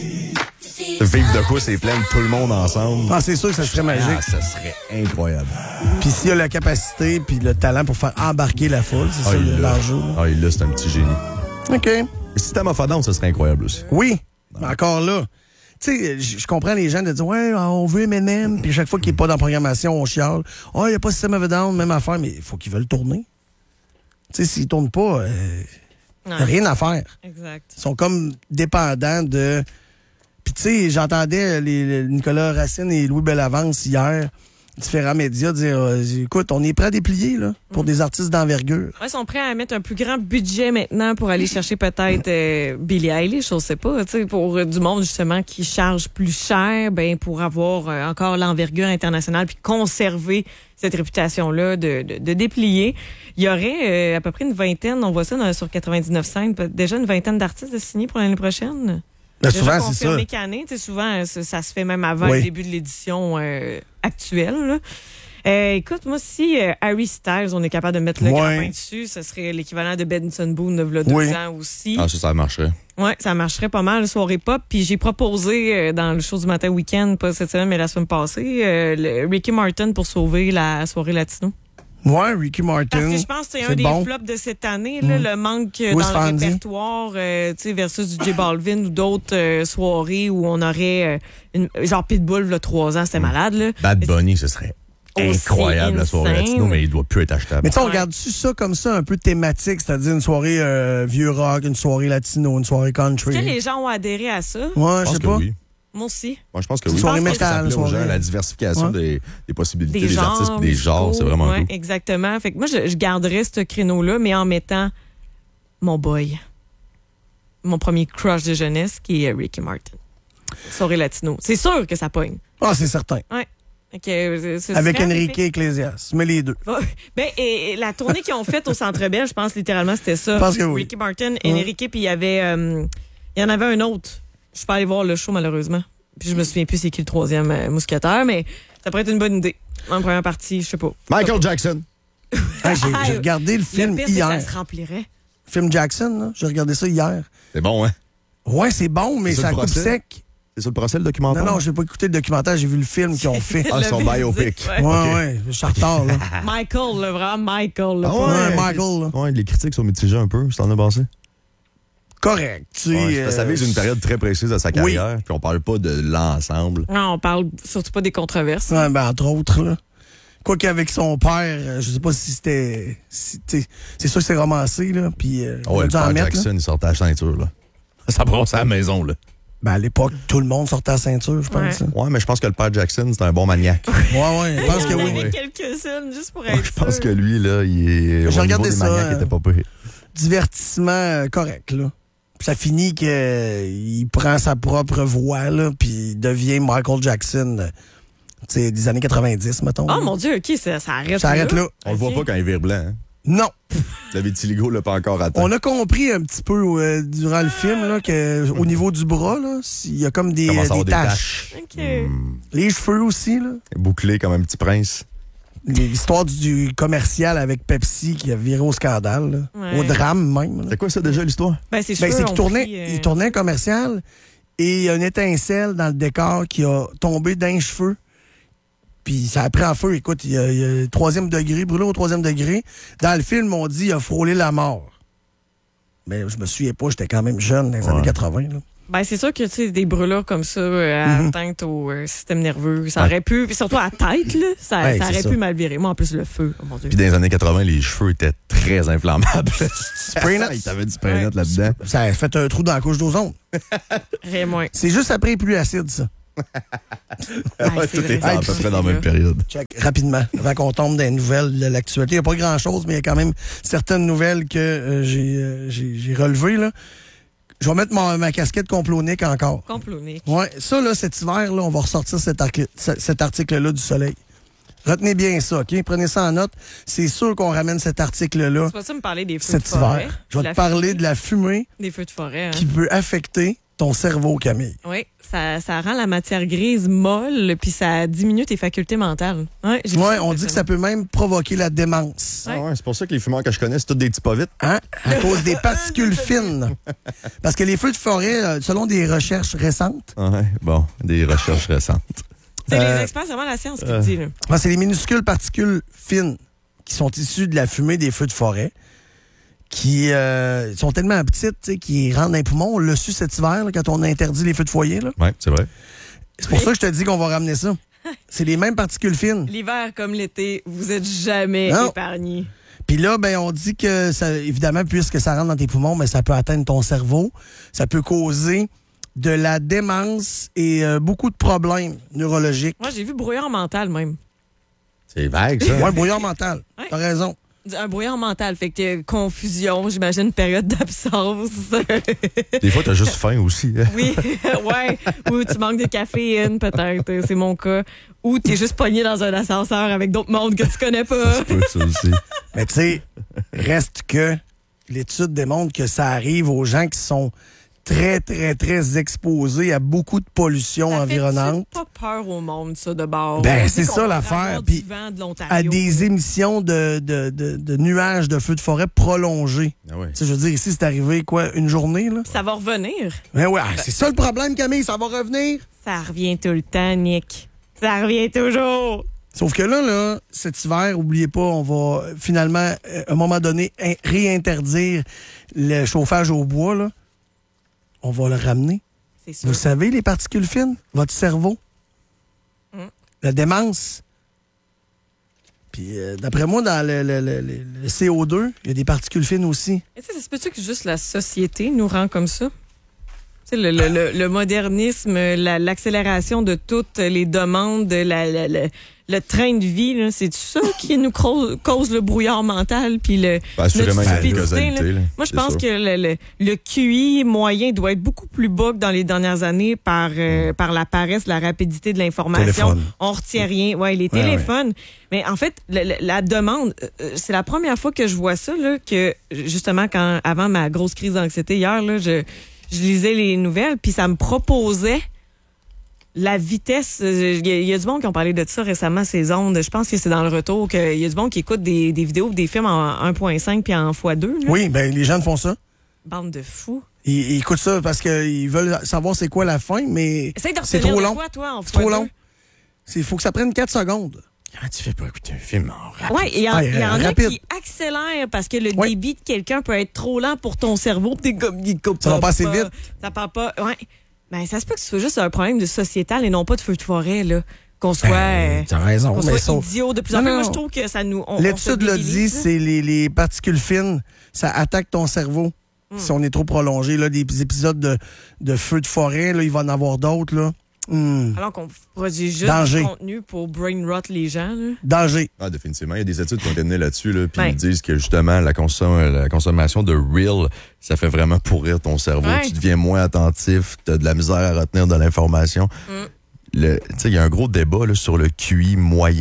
Vivre de quoi, c'est plein de tout le monde ensemble. Ah, c'est sûr que ça serait magique. Ah, ça serait incroyable. Puis s'il y a la capacité puis le talent pour faire embarquer la foule, c'est Ah, ça il l'a. l'enjeu. Ah, il l'a, c'est un petit génie. OK. Le système of a Down, ça serait incroyable aussi. Oui, mais encore là. Tu sais, je je comprends les gens de dire, ouais, on veut M and M, puis chaque fois qu'il n'est pas dans la programmation, on chiale. Oh, il n'y a pas System of a Down, même affaire, mais il faut qu'ils veulent tourner. Tu sais, s'ils ne tournent pas, euh, y a Ouais. rien à faire. Exact. Ils sont comme dépendants de. Puis, tu sais, j'entendais les, les Nicolas Racine et Louis Bellavance hier, différents médias, dire euh, écoute, on est prêt à déplier, là, pour des artistes d'envergure. Ouais, ils sont prêts à mettre un plus grand budget maintenant pour aller chercher peut-être euh, Billie Eilish, je sais pas, tu sais, pour euh, du monde justement qui charge plus cher, ben pour avoir euh, encore l'envergure internationale puis conserver cette réputation-là de, de, de déplier. Il y aurait euh, à peu près une vingtaine, on voit ça dans, sur quatre-vingt-dix-neuf scènes, peut- déjà une vingtaine d'artistes de signés pour l'année prochaine. Là, Déjà souvent, c'est confirmé ça. qu'année, tu sais, souvent, ça, ça se fait même avant Oui. le début de l'édition euh, actuelle. là. Euh, écoute, moi, si euh, Harry Styles, on est capable de mettre le Ouais. grappin dessus, ce serait l'équivalent de Benson Boone de v'là deux Oui. ans aussi. Ah, ça, ça marcherait. Ouais, ça marcherait pas mal, le soirée pop. Puis j'ai proposé euh, dans le show du matin week-end, pas cette semaine, mais la semaine passée, euh, le Ricky Martin pour sauver la soirée latino. Ouais, Ricky Martin. Parce que je pense que c'est un c'est des bon. flops de cette année, là, le manque euh, Où dans est-ce le Fonzie? répertoire, euh, tu sais, versus du J Balvin ou d'autres euh, soirées où on aurait euh, une, genre Pitbull, là, trois ans, c'était malade, là. Bad Mais Bunny, ce serait Aussi incroyable, la soirée insane. latino, mais il doit plus être achetable. Mais tu sais, on Ouais. regarde-tu ça comme ça, un peu thématique, c'est-à-dire une soirée euh, vieux rock, une soirée latino, une soirée country? est-ce que les gens ont adhéré à ça? Ouais, Je je pense sais que pas. oui. Moi aussi. Moi, je pense que Une oui. soirée Je pense que ça métal, plaît aux gens, soirée- la diversification Ouais. des, des possibilités Des des, genres, artistes et des genres, c'est vraiment ouais, cool. exactement. Fait que moi, je, je garderais ce créneau-là, mais en mettant mon boy. Mon premier crush de jeunesse, qui est Ricky Martin. Soirée latino. C'est sûr que ça pogne. Ah, c'est certain. Ouais. Fait que, euh, ce Avec serait- Enrique Iglesias. Mais les deux. Oh, ben, et, et la tournée qu'ils ont faite au Centre Bell, je pense littéralement c'était ça. Je pense que oui. Ricky Martin, Enrique, puis il y avait, euh, il y en avait un autre. Je suis pas allée voir le show malheureusement. Puis je me souviens plus c'est qui le troisième euh, mousquetaire, mais ça pourrait être une bonne idée. En première partie, je sais pas. Michael Jackson. Hey, j'ai, j'ai regardé le film le pire, c'est que hier. ça se remplirait. Film Jackson, là. J'ai regardé ça hier. C'est bon, hein? Ouais, c'est bon, mais C'est ça ça le coupe procès? sec. C'est ça le procès, le Non, documentaire? non, j'ai pas écouté le documentaire, j'ai vu le film qu'ils ont fait. Ah, Le son véridique, biopic. ouais. Ouais, ouais, je suis en retard, là. Michael, là, vraiment Michael. Là, Ah pas- Ouais, Michael, là. Ouais, les critiques sont mitigées un peu, ça en a passé. Correct, tu sais. Ouais, ça euh, vise une période très précise de sa carrière, puis on parle pas de l'ensemble. Non, on parle surtout pas des controverses. Ouais, ben, entre autres, là. Quoi qu'avec son père, euh, je sais pas si c'était. si, tu sais, c'est sûr que c'est romancé, là. Puis, euh, Ah on ouais, a le dû en père mettre, là. Jackson, il sortait la ceinture, là. Ça brosse à la maison, là. Ben, à l'époque, tout le monde sortait la ceinture, je pense. Ouais. hein. Ouais, mais je pense que le père Jackson, c'est un bon maniaque. Ouais, ouais, je pense que Il y en oui. avait quelques-unes, juste pour Ouais, être je pense sûr. que lui, là, il est. J'ai au niveau regardé des ça, maniaques, il euh, était pas pire. Divertissement euh, correct, là. Puis ça finit que euh, il prend sa propre voix, là, puis il devient Michael Jackson, euh, tu sais, des années quatre-vingt-dix, mettons. Oh là. mon Dieu, OK, ça, ça arrête Ça arrête là. On le voit Ok. pas quand il vire blanc. Hein. Non. Le vitiligo l'a pas encore atteint. On a compris un petit peu euh, durant le film là, que au niveau du bras, là, il y a comme des, euh, des, des taches. OK. Mmh. Les cheveux aussi. Là. Bouclé comme un petit prince. L'histoire du, du commercial avec Pepsi qui a viré au scandale, là. Ouais. Au drame même. là. C'est quoi ça déjà l'histoire? Ben, c'est Ben, sûr. c'est qu'il on tournait, prie, euh, il tournait un commercial et il y a une étincelle dans le décor qui a tombé d'un cheveu. Puis ça a pris en feu. Écoute, il y a, il y a le troisième degré, brûlé au troisième degré. Dans le film, on dit qu'il a frôlé la mort. Mais je me souviens pas, j'étais quand même jeune dans les Ouais. années quatre-vingts. Là. Ben, c'est sûr que, tu sais, des brûlures comme ça, euh, à Mhm. atteinte au euh, système nerveux, ça Ouais. aurait pu, puis surtout à la tête, là, ça, Ouais, ça c'est aurait ça. pu mal virer. Moi, en plus, le feu, oh mon Dieu. Puis dans les années quatre-vingt, les cheveux étaient très inflammables. Spray net. Il t'avait du spray net là-dedans. Ça a fait un trou dans la couche d'ozone. Rien moins. C'est juste après les pluies acides, ça. Ouais, Ouais, c'est tout vrai, est ça. à peu près dans la même période. Check rapidement, avant qu'on tombe dans les nouvelles de l'actualité. Il n'y a pas grand-chose, mais il y a quand même certaines nouvelles que euh, j'ai, euh, j'ai, j'ai relevées. Là. Je vais mettre ma, ma casquette complonique encore. Complonique. Ouais, ça, là, cet hiver, là, on va ressortir cet, arc- cet article-là du Soleil. Retenez bien ça, OK? Prenez ça en note. C'est sûr qu'on ramène cet article-là Tu vas-tu me parler des feux cet de forêt? hiver. Je vais La te parler fumée? de la fumée Des feux de forêt, hein? qui peut affecter ton cerveau, Camille. Oui, ça, ça rend la matière grise molle, puis ça diminue tes facultés mentales. Ouais, j'ai vu Ouais, ça, on dit que ça peut même provoquer la démence. Ouais. Ah ouais, c'est pour ça que les fumeurs que je connais, c'est tous des petits pas vite. Hein? À cause des particules fines. Parce que les feux de forêt, euh, selon des recherches récentes, Ouais, bon, des recherches récentes. C'est Euh, les experts, c'est vraiment la science qui le dit. Là. ben, c'est les minuscules particules fines qui sont issues de la fumée des feux de forêt, qui euh, sont tellement petites, tu sais, qui rentrent dans les poumons. On l'a su cet hiver, là, quand on a interdit les feux de foyer. Là. Ouais, c'est vrai. C'est pour ça que je te dis qu'on va ramener ça. C'est les mêmes particules fines. L'hiver comme l'été, vous êtes jamais Non. épargnés. Puis là, ben, on dit que, ça, évidemment, puisque ça rentre dans tes poumons, mais ça peut atteindre ton cerveau. Ça peut causer de la démence et euh, beaucoup de problèmes neurologiques. Moi, j'ai vu brouillard mental même. C'est vague, ça. Ouais, brouillard mental. Ouais. T'as raison. Un brouillard mental, fait que euh, confusion, j'imagine, période d'absence. Des fois, t'as juste faim aussi. hein. Oui, ouais. Ou tu manques de caféine, peut-être. C'est mon cas. Ou t'es juste pogné dans un ascenseur avec d'autres mondes que tu connais pas. Ça se peut, ça aussi. Mais tu sais, reste que l'étude démontre que ça arrive aux gens qui sont très, très, très exposés à beaucoup de pollution Ça environnante, fait-tu pas peur au monde, ça, de bord? Ben, On c'est dit ça, qu'on va l'affaire, avoir puis du vent de l'Ontario. à des émissions de, de, de, de nuages de feux de forêt prolongés. Ah ouais. Tu sais, je veux dire, ici, c'est arrivé, quoi, une journée, là? Ça va revenir. Mais ouais, c'est ça le problème, Camille, ça va revenir. Ça revient tout le temps, Nick. Ça revient toujours. Sauf que là, là, cet hiver, oubliez pas, on va euh, finalement, euh, à un moment donné, in- réinterdire le chauffage au bois, là. On va le ramener. C'est sûr. Vous savez, les particules fines, votre cerveau, Mm. la démence. Puis, euh, d'après moi, dans le, le- le- le- le C O deux, il y a des particules fines aussi. Et tu sais, ça se peut-tu que juste la société nous rend comme ça? Tu sais, le, le, le, le modernisme, la- l'accélération de toutes les demandes, la, la- la- le train de vie, là, c'est ça qui nous cause, cause le brouillard mental puis le Ben, assurément, notre il y a une stupidité, causalité, là. là. Moi, je C'est pense sûr. que le, le, le Q I moyen doit être beaucoup plus bas que dans les dernières années par euh, par la paresse, la rapidité de l'information. Téléphone. On retient rien. Ouais, les Ouais, téléphones. Mais en fait, le- le- la demande, euh, c'est la première fois que je vois ça, là, que justement, quand avant ma grosse crise d'anxiété hier, là, je, je lisais les nouvelles, puis ça me proposait la vitesse. Il y, a- y a du monde qui ont parlé de ça récemment, ces ondes. Je pense que c'est dans le retour qu'il y a du monde qui écoute des, des vidéos, des films en un point cinq puis en fois deux. Là. Oui, ben les gens font ça. Bande de fous. Ils, ils écoutent ça parce qu'ils veulent savoir c'est quoi la fin, mais Essaye de c'est retenir trop de long. quoi, toi, en C'est fois trop deux? long. Il faut que ça prenne quatre secondes. Comment tu fais pas écouter un film en rap? Ouais, il y, en- Ah, il y en a rapide. qui accélèrent parce que le Ouais. débit de quelqu'un peut être trop lent pour ton cerveau. Pis t'es comme, il coupe Ça va pas assez vite. Ça part pas. Ouais. Ben, ça se peut que ce soit juste un problème de sociétal et non pas de feu de forêt, là. Qu'on soit, euh, T'as raison, qu'on mais soit ça- idiot de plus en Non, plus. non, Moi, non. je trouve que ça nous. on- on L'étude se l'a dit, débilise, là. c'est les, les particules fines, ça attaque ton cerveau. Hmm. Si on est trop prolongé, là, des épisodes de, de feu de forêt, là, il va en avoir d'autres, là. Hmm. Alors qu'on produit juste Danger. du contenu pour brain rot les gens, là. Danger. Ah, définitivement. Il y a des études qui ont été menées là-dessus, là, puis Ouais. ils disent que justement, la, consom- la consommation de Reel, ça fait vraiment pourrir ton cerveau. Ouais. Tu deviens moins attentif, tu as de la misère à retenir de l'information. Mm. Le- Tu sais, il y a un gros débat là, sur le Q I moyen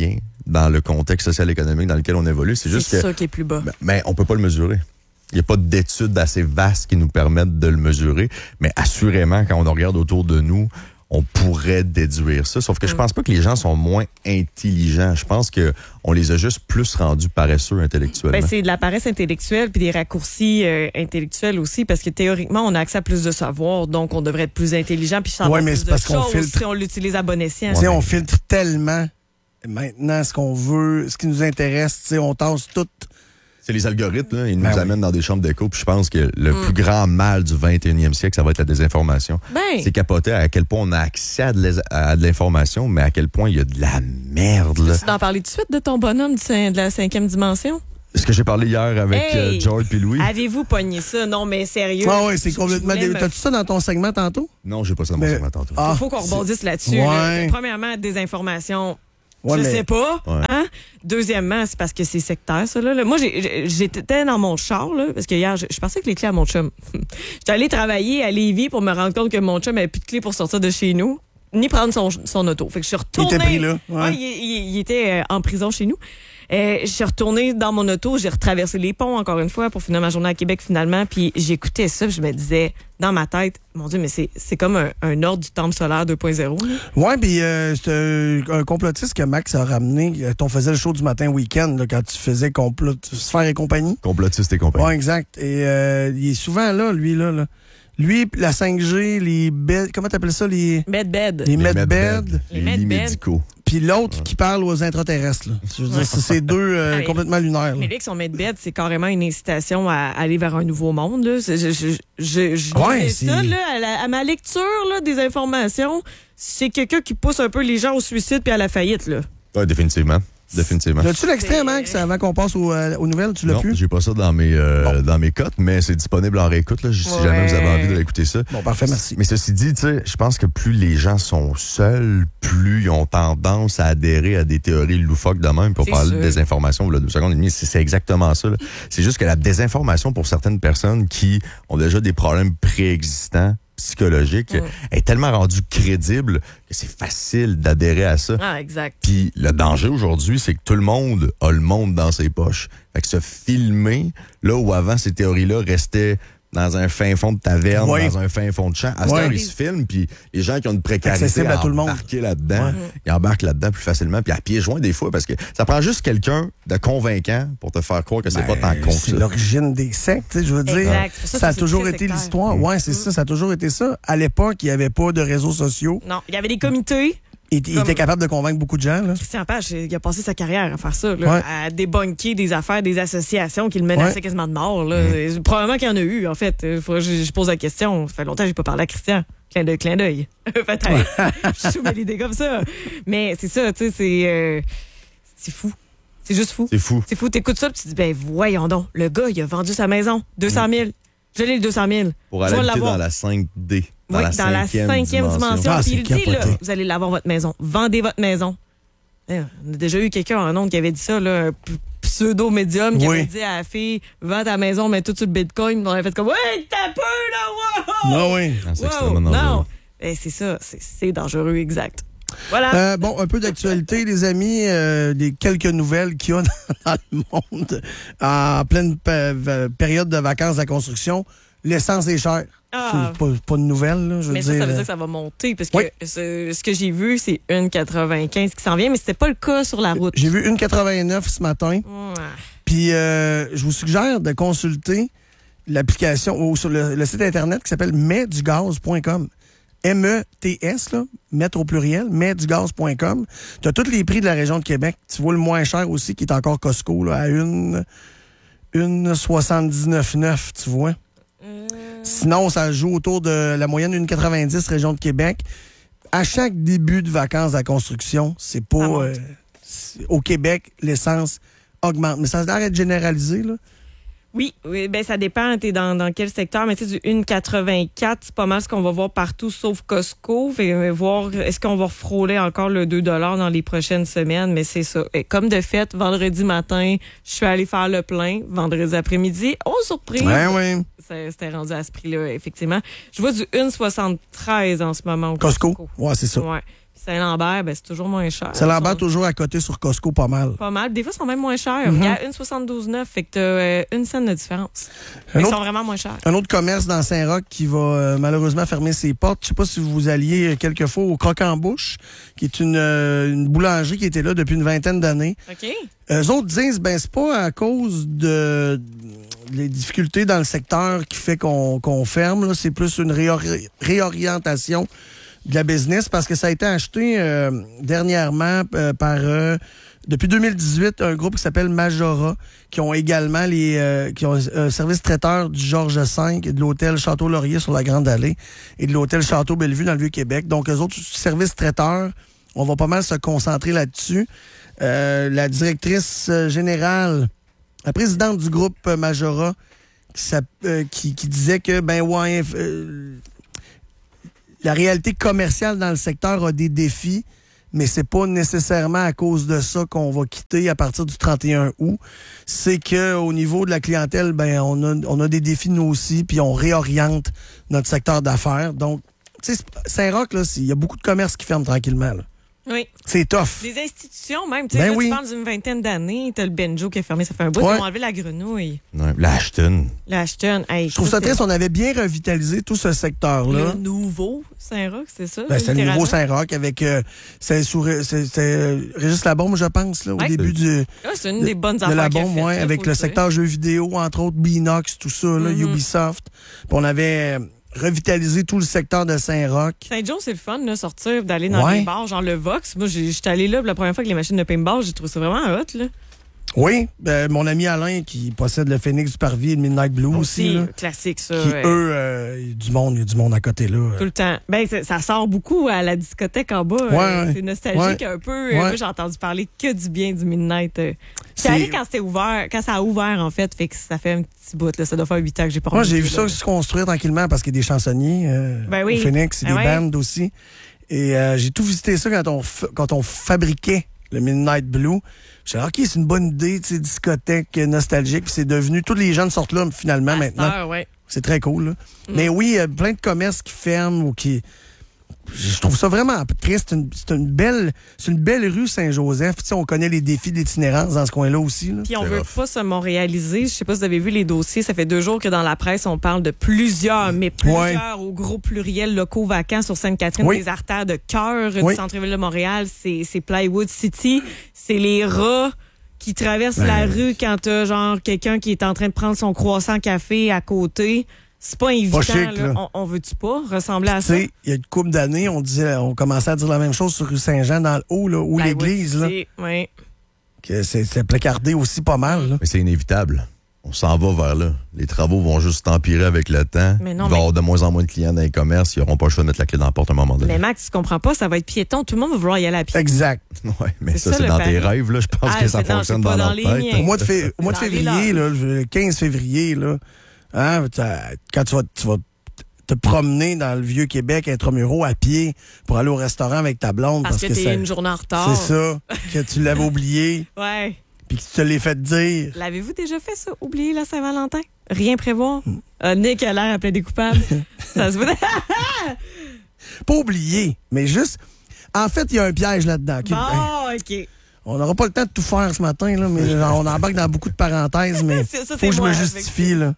dans le contexte social-économique dans lequel on évolue. C'est juste C'est que... ça qui est plus bas. Mais, mais on peut pas le mesurer. Il n'y a pas d'études assez vastes qui nous permettent de le mesurer. Mais assurément, quand on regarde autour de nous, on pourrait déduire ça. Sauf que je pense pas que les gens sont moins intelligents. Je pense que on les a juste plus rendus paresseux intellectuellement. Ben, c'est de la paresse intellectuelle puis des raccourcis euh, intellectuels aussi, parce que théoriquement, on a accès à plus de savoir, donc on devrait être plus intelligent puis savoir Ouais, mais plus c'est de parce qu'on choses filtre. si on l'utilise à bon escient. Tu sais, on filtre tellement maintenant ce qu'on veut, ce qui nous intéresse. Tu sais, on tasse tout. C'est les algorithmes, là, ils nous Ben oui. amènent dans des chambres d'écho. Puis je pense que le mm. plus grand mal du vingt et unième siècle, ça va être la désinformation. Ben. C'est capoter à quel point on a accès à de, les- à de l'information, mais à quel point il y a de la merde. Là. Tu d'en parler tout de suite de ton bonhomme du cin- de la cinquième dimension? Ce que j'ai parlé hier avec Hey! euh, George puis Louis. Avez-vous pogné ça? Non, mais sérieux. Ah oui, c'est Je- complètement. je voulais dé- me- T'as-tu ça dans ton segment tantôt? Non, j'ai pas ça dans mon Mais- segment tantôt. Ah, Il faut qu'on rebondisse là-dessus. Ouais. là. Premièrement, désinformation. Ouais, je mais- sais pas. Ouais. Hein? Deuxièmement, c'est parce que c'est sectaire, ça. Là, là. Moi, j'ai- j'ai- j'étais dans mon char, là, parce que hier, je je suis partie avec les clés à mon chum. J'étais allée travailler à Lévis pour me rendre compte que mon chum avait plus de clés pour sortir de chez nous, ni prendre son, son auto. Fait que je suis retournée. Il était pris là, ouais. Ouais, il, il- il était euh, en prison chez nous. Euh, je suis retournée dans mon auto, j'ai retraversé les ponts encore une fois pour finir ma journée à Québec finalement, puis j'écoutais ça, puis je me disais dans ma tête, mon Dieu, mais c'est c'est comme un, un ordre du temple solaire deux point zéro. là. Ouais, puis euh, c'est un, un complotiste que Max a ramené. euh, On faisait le show du matin week-end là, quand tu faisais complot, Sphère et compagnie. Complotiste et compagnie. Ouais, exact. Et euh, il est souvent là, lui, là. là. Lui, la cinq G, les beds, comment t'appelles ça, les, Bed bed. les Les medbeds, medbeds, Les les lits medbeds. médicaux. puis l'autre qui parle aux intraterrestres. Là. Je veux dire, c'est c'est deux euh, Allez. complètement lunaires. là. Mais là, que son medbed, c'est carrément une incitation à aller vers un nouveau monde. Là. C'est- Je, je, je, je Ouais, disais c'est- ça, là, à, la- à ma lecture là, des informations, c'est quelqu'un qui pousse un peu les gens au suicide puis à la faillite. Là. Ouais, définitivement. Définitivement. L'as-tu l'extrait, C'est- Max, avant qu'on passe aux, euh, aux nouvelles? Tu l'as Non, plus? j'ai pas ça dans mes euh, dans mes cotes, mais c'est disponible en réécoute là, si Ouais. jamais vous avez envie de l'écouter ça. Bon, parfait, merci. Mais ceci dit, tu sais, je pense que plus les gens sont seuls, plus ils ont tendance à adhérer à des théories loufoques de même. Pour C'est parler sûr. de désinformation, là, deux secondes et demie, c'est c'est exactement ça. là. C'est juste que la désinformation pour certaines personnes qui ont déjà des problèmes préexistants psychologiques Mm. est tellement rendue crédible que c'est facile d'adhérer à ça. Ah, exact. Puis le danger aujourd'hui, c'est que tout le monde a le monde dans ses poches. Fait que se filmer, là où avant ces théories-là restaient dans un fin fond de taverne, Oui. dans un fin fond de champ, à cette Oui. heure, ils se filment, puis les gens qui ont une précarité Accessible à à tout le monde. embarquer là-dedans, ils embarquent là-dedans plus facilement, puis à pieds joints des fois, parce que ça prend juste quelqu'un de convaincant pour te faire croire que c'est pas tant con que C'est ça. l'origine des sectes, tu sais, je veux dire. Exact. C'est pour ça Ça a que c'est toujours très été sectaire. l'histoire. Ouais, c'est ça, ça a toujours été ça. À l'époque, il n'y avait pas de réseaux sociaux. Non, il y avait des comités. Il, il Comme- était capable de convaincre beaucoup de gens. Là. Christian Page, il a passé sa carrière à faire ça, là, Ouais. à débunker des affaires, des associations qui le menaçaient Ouais. quasiment de mort. Là. Mm. Probablement qu'il y en a eu, en fait. Il faudrait que je, je pose la question. Ça fait longtemps que j'ai pas parlé à Christian. Clin d'œil, clin d'œil. Peut-être. Je soumets l'idée comme ça. Mais c'est ça, tu sais, c'est... euh, c'est fou. C'est juste fou. C'est fou. C'est fou. T'écoutes ça, puis tu te dis, ben voyons donc, le gars, il a vendu sa maison. deux cent mille. Je l'ai, le deux cent mille. Pour Je aller vais habiter l'avoir. dans la cinq D. Dans Oui, la dans la cinquième, cinquième dimension. Ah, Puis c'est il dit, là, capoté. vous allez l'avoir votre maison. Vendez votre maison. Eh, on a déjà eu quelqu'un en ondes qui avait dit ça, là, un p- pseudo-médium qui Oui. avait dit à la fille, vends ta maison, mets tout sur le bitcoin. On avait fait comme, ouais, t'as peu, là, wow! Ah oui. Ah, c'est Wow! extrêmement dangereux. Non! Eh, c'est ça, c'est- c'est dangereux, exact. Voilà. Euh, bon, un peu d'actualité, les amis, euh, des quelques nouvelles qu'il y a dans, dans le monde en pleine p- v- période de vacances à la construction. L'essence est chère. Ah. C'est pas, pas de nouvelle, là, je veux Mais ça, dire. ça veut dire que ça va monter, parce que Oui. ce, ce que j'ai vu, c'est une quatre-vingt-quinze qui s'en vient, mais c'était pas le cas sur la route. J'ai vu une quatre-vingt-neuf ce matin. Ouais. Puis euh, je vous suggère de consulter l'application ou sur le, le site internet qui s'appelle metdugaz point com. M E T S, là, mettre au pluriel, metdugaz point com. Tu as tous les prix de la région de Québec. Tu vois le moins cher aussi qui est encore Costco là, à une, une soixante-dix-neuf neuf, tu vois. Sinon, ça joue autour de la moyenne d'une quatre-vingt-dix région de Québec. À chaque début de vacances à construction, c'est pas... Ça monte. euh, c'est- au Québec, l'essence augmente. Mais ça a l'air d'être généralisé, là. Oui, oui, ben ça dépend, t'es dans, dans quel secteur, mais tu sais, du une quatre-vingt-quatre, c'est pas mal ce qu'on va voir partout, sauf Costco. Fait euh, voir, est-ce qu'on va frôler encore le deux dollars dans les prochaines semaines, mais c'est ça. Et comme de fait, vendredi matin, je suis allée faire le plein, vendredi après-midi, oh, surprise! Ouais, ouais. Ça- C'était rendu à ce prix-là, effectivement. Je vois du une soixante-treize en ce moment au Costco. Costco. Ouais, c'est ça. Ouais. Saint-Lambert, ben, c'est toujours moins cher. Saint-Lambert, Sont... toujours à côté sur Costco, pas mal. Pas mal. Des fois, ils sont même moins chers. Mm-hmm. Il y a une soixante-douze neuf, fait que t'as euh, une scène de différence. Ils autre... sont vraiment moins chers. Un autre commerce dans Saint-Roch qui va euh, malheureusement fermer ses portes. Je sais pas si vous alliez quelques fois au Croc-en-Bouche, qui est une, euh, une boulangerie qui était là depuis une vingtaine d'années. OK. Eux autres disent, ben, c'est pas à cause de les difficultés dans le secteur qui fait qu'on qu'on ferme. Là. C'est plus une réori- réorientation de la business parce que ça a été acheté euh, dernièrement euh, par, euh, depuis deux mille dix-huit, un groupe qui s'appelle Majora, qui ont également les euh, qui ont un service traiteur du Georges cinq et de l'hôtel Château-Laurier sur la Grande Allée et de l'hôtel Château-Bellevue dans le Vieux-Québec. Donc, eux autres services traiteurs, on va pas mal se concentrer là-dessus. Euh, la directrice générale, la présidente du groupe Majora, qui, euh, qui, qui disait que, ben ouais, euh, la réalité commerciale dans le secteur a des défis, mais c'est pas nécessairement à cause de ça qu'on va quitter à partir du trente et un août. C'est que au niveau de la clientèle, ben on a, on a des défis nous aussi, puis on réoriente notre secteur d'affaires. Donc, tu sais, Saint-Roch, là, il y a beaucoup de commerces qui ferment tranquillement, là. Oui. C'est tough. Des institutions, même. Tu sais, Ben là, oui. tu parles d'une vingtaine d'années. T'as le Benjo qui a fermé, ça fait un bout. Ouais. Ils ont enlevé la grenouille. Ouais, l'Ashton. L'Ashton. Hey, Je trouve ça triste. On avait bien revitalisé tout ce secteur-là. Le nouveau Saint-Roch, c'est ça? Ben, c'était le nouveau littéralement? Saint-Roch avec euh, c'est sous c'est, c'est, euh, Régis Labombe, je pense, là, au Ouais. début du Ouais, c'est une des bonnes de affaires la qu'il a bombe, faites, ouais, là, avec faut le dire. secteur jeux vidéo, entre autres Binox, tout ça, là, Mm-hmm. Ubisoft. Puis on avait euh, revitalisé tout le secteur de Saint-Roch. Saint-Joe, c'est le fun, là, sortir, d'aller dans Ouais. les bars, genre le Vox. Moi, j'ai- j'étais allée là pour la première fois avec les machines de paintball. J'ai trouvé ça vraiment hot, là. Oui, ben, mon ami Alain qui possède le Phoenix du Parvis et le Midnight Blue aussi, là, classique, ça. qui ouais. eux, euh, il y a du monde, il y a du monde à côté là. Tout le temps. Ben, ça, ça sort beaucoup à la discothèque en bas. Ouais, euh, ouais. c'est nostalgique Ouais. un peu. Ouais. Moi, j'ai entendu parler que du bien du Midnight. euh. C'est- J'étais allée quand c'était ouvert, quand ça a ouvert, en fait. Fait que ça fait un petit bout, là. Ça doit faire huit ans que j'ai pas Moi, j'ai remonté, vu ça là. se construire tranquillement parce qu'il y a des chansonniers euh, Ben oui. au Phoenix et Ah des ouais. bandes aussi. Et euh, j'ai tout visité ça quand on, f- quand on fabriquait le Midnight Blue. J'ai dit, OK, c'est une bonne idée, tu sais, discothèque euh, nostalgique. Puis c'est devenu, tous les jeunes sortent là finalement À cette maintenant. heure, ouais. C'est très cool. Là. Mais oui, il y a plein de commerces qui ferment ou qui... Je trouve ça vraiment triste. C'est une, c'est une belle, c'est une belle rue Saint-Joseph. Tu sais, on connaît les défis d'itinérance dans ce coin-là aussi. Là. Puis on C'est veut rough. pas se montréaliser. Je sais pas si vous avez vu les dossiers. Ça fait deux jours que dans la presse, on parle de plusieurs, mais plusieurs Ouais. au gros pluriel locaux vacants sur Sainte-Catherine, Oui. des artères de cœur Oui. du centre-ville de Montréal. C'est, c'est Plywood City. C'est les rats qui traversent Ben. la rue quand t'as genre quelqu'un qui est en train de prendre son croissant café à côté. C'est pas évident. chic, là. là. On, on veut-tu pas ressembler à Tu ça? sais, il y a une couple d'années, on disait, on commençait à dire la même chose sur rue Saint-Jean dans le haut, là, où Plywood l'église, là, City, oui. que c'est, c'est placardé aussi pas mal. Là. Mais c'est inévitable. On s'en va vers là. Les travaux vont juste empirer avec le temps. Mais non, Il va y mais- avoir de moins en moins de clients dans les commerces. Ils n'auront pas le choix de mettre la clé dans la porte à un moment donné. Mais Max, tu comprends pas, ça va être piéton. Tout le monde va vouloir y aller à pied. Exact. Ouais, mais C'est ça, ça, c'est le dans pari. tes rêves. Là. Je pense Ah, que ça c'est dans- fonctionne c'est pas dans dans leur les tête. miens. Au mois de, fé- au mois de Dans les février, là, le quinze février, là, hein, t'as- quand tu vas, tu vas te promener dans le Vieux-Québec, Intramuros, à pied, pour aller au restaurant avec ta blonde. Parce, Parce, que, t'es ça- une journée en retard. c'est ça, que tu l'avais oublié, Ouais. puis que tu te l'es fait dire. L'avez-vous déjà fait, ça? Oublier la Saint-Valentin? Rien prévoir? Euh, Nick a l'air appelé des coupables. Ça se voit. Pas oublié, mais juste... En fait, il y a un piège là-dedans. OK? Hey, Bon, OK. on n'aura pas le temps de tout faire ce matin, là, mais genre, on embarque dans beaucoup de parenthèses, mais C'est- ça, faut c'est que je moi, me avec- justifie, là.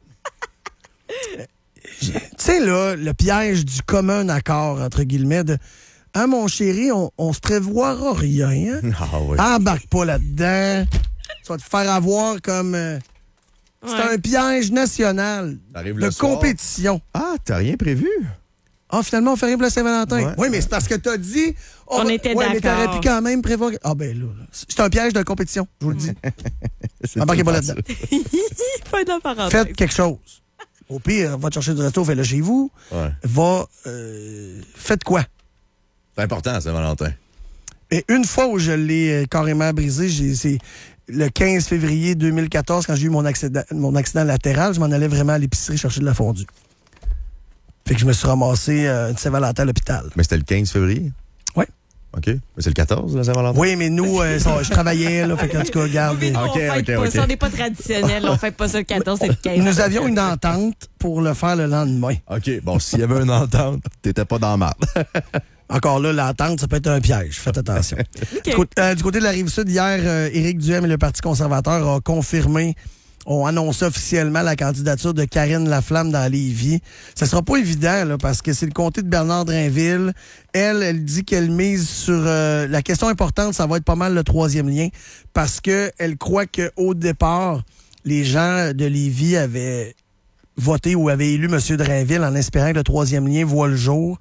Tu sais, là, le piège du commun accord, entre guillemets, de « Ah, mon chéri, on, on se prévoira rien, hein? Ah oui. Embarque pas là-dedans. Tu vas te faire avoir comme... euh, c'est Ouais. un piège national T'arrives de le soir. compétition. Ah, t'as rien prévu? Ah, finalement, on fait rien pour la Saint-Valentin. Ouais. Oui, mais c'est parce que t'as dit... On va- était ouais, mais d'accord. t'aurais pu quand même prévoir... Ah, ben là, c'est un piège de compétition, je vous le dis. C'est Embarquez pas tout là-dedans. Pas de parenthèse. Faites quelque chose. Au pire, va te chercher du resto, fais-le chez vous. Ouais. Va... Euh, faites quoi? C'est important, Saint-Valentin. Et une fois où je l'ai euh, carrément brisé, j'ai, c'est le quinze février deux mille quatorze, quand j'ai eu mon accident, mon accident latéral, je m'en allais vraiment à l'épicerie chercher de la fondue. Fait que je me suis ramassé euh, une Saint-Valentin à l'hôpital. Mais c'était le quinze février? Ouais. OK. Mais c'est le quatorze, la Saint-Valentin? Oui, mais nous, euh, ça, je travaillais, là, fait qu'en tout cas, regarde. Mais nous, Ok, on fait ok, pas ok. ça. On n'est pas traditionnel. On fait pas ça le quatorze, c'est le quinze. Nous avions une entente pour le faire le lendemain. OK. Bon, s'il y avait une entente, t'étais pas dans la marde. Encore là, l'attente, ça peut être un piège. Faites attention. Okay. Du, côté, euh, du côté de la Rive-Sud, hier, euh, Éric Duhem et le Parti conservateur ont confirmé, ont annoncé officiellement la candidature de Karine Laflamme dans Lévis. Ça sera pas évident, là, parce que c'est le comté de Bernard Drainville. Elle, elle dit qu'elle mise sur... Euh, la question importante, ça va être pas mal le troisième lien, parce que elle croit qu'au départ, les gens de Lévis avaient voté ou avaient élu M. Drainville en espérant que le troisième lien voit le jour.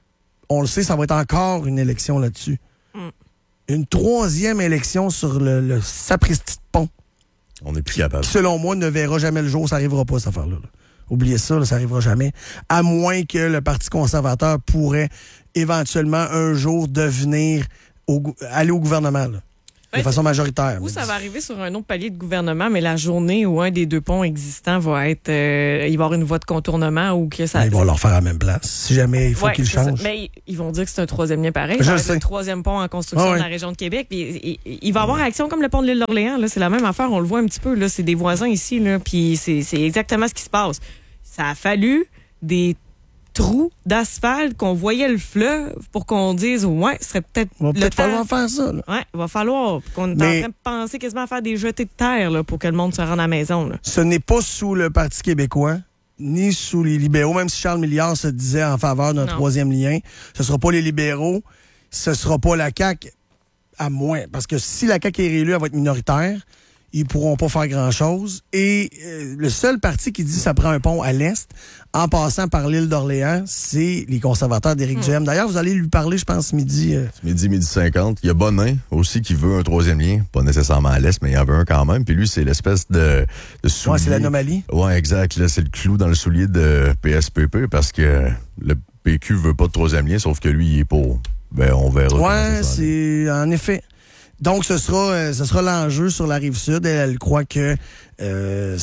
On le sait, ça va être encore une élection là-dessus. Mm. Une troisième élection sur le, le sapristi de pont. On est plus capable. Qui, selon moi, ne verra jamais le jour. Ça n'arrivera pas, cette affaire-là. Là. Oubliez ça, là, ça n'arrivera jamais. À moins que le Parti conservateur pourrait éventuellement un jour devenir au, aller au gouvernement. Là. De façon majoritaire. Ou ça va arriver sur un autre palier de gouvernement, mais la journée où un des deux ponts existants va être... Euh, il va y avoir une voie de contournement ou que ça... Ben, ils vont leur faire à la même place. Si jamais il faut ouais, qu'ils changent. Mais ils vont dire que c'est un troisième lien pareil. Je c'est un troisième pont en construction ah, ouais. dans la région de Québec. Puis, il, il va y avoir action comme le pont de l'île d'Orléans. Là, c'est la même affaire. On le voit un petit peu. Là, c'est des voisins ici. Là, puis c'est, c'est exactement ce qui se passe. Ça a fallu des trous d'asphalte qu'on voyait le fleuve pour qu'on dise ouais, ce serait peut-être il va le peut-être temps. falloir faire ça. Là. Ouais, il va falloir qu'on est Mais... en train de penser quasiment à faire des jetés de terre là, pour que le monde se rende à la maison. Là. Ce n'est pas sous le Parti québécois ni sous les libéraux, même si Charles Milliard se disait en faveur d'un non. troisième lien. Ce ne sera pas les libéraux, ce ne sera pas la C A Q, à moins. Parce que si la C A Q est réélue, elle va être minoritaire. Ils pourront pas faire grand-chose. Et euh, le seul parti qui dit que ça prend un pont à l'Est, en passant par l'île d'Orléans, c'est les conservateurs d'Éric mmh. Duhem. D'ailleurs, vous allez lui parler, je pense, midi... Euh... Midi, midi cinquante. Il y a Bonin aussi qui veut un troisième lien. Pas nécessairement à l'Est, mais il y en veut un quand même. Puis lui, c'est l'espèce de, de soulier... Ouais, c'est l'anomalie. Ouais, exact. Là, c'est le clou dans le soulier de P S P P parce que le P Q veut pas de troisième lien, sauf que lui, il est pour... Ben, on verra. Ouais, c'est... En effet... Donc, ce sera, euh, ce sera l'enjeu sur la Rive-Sud. Elle, elle croit que euh,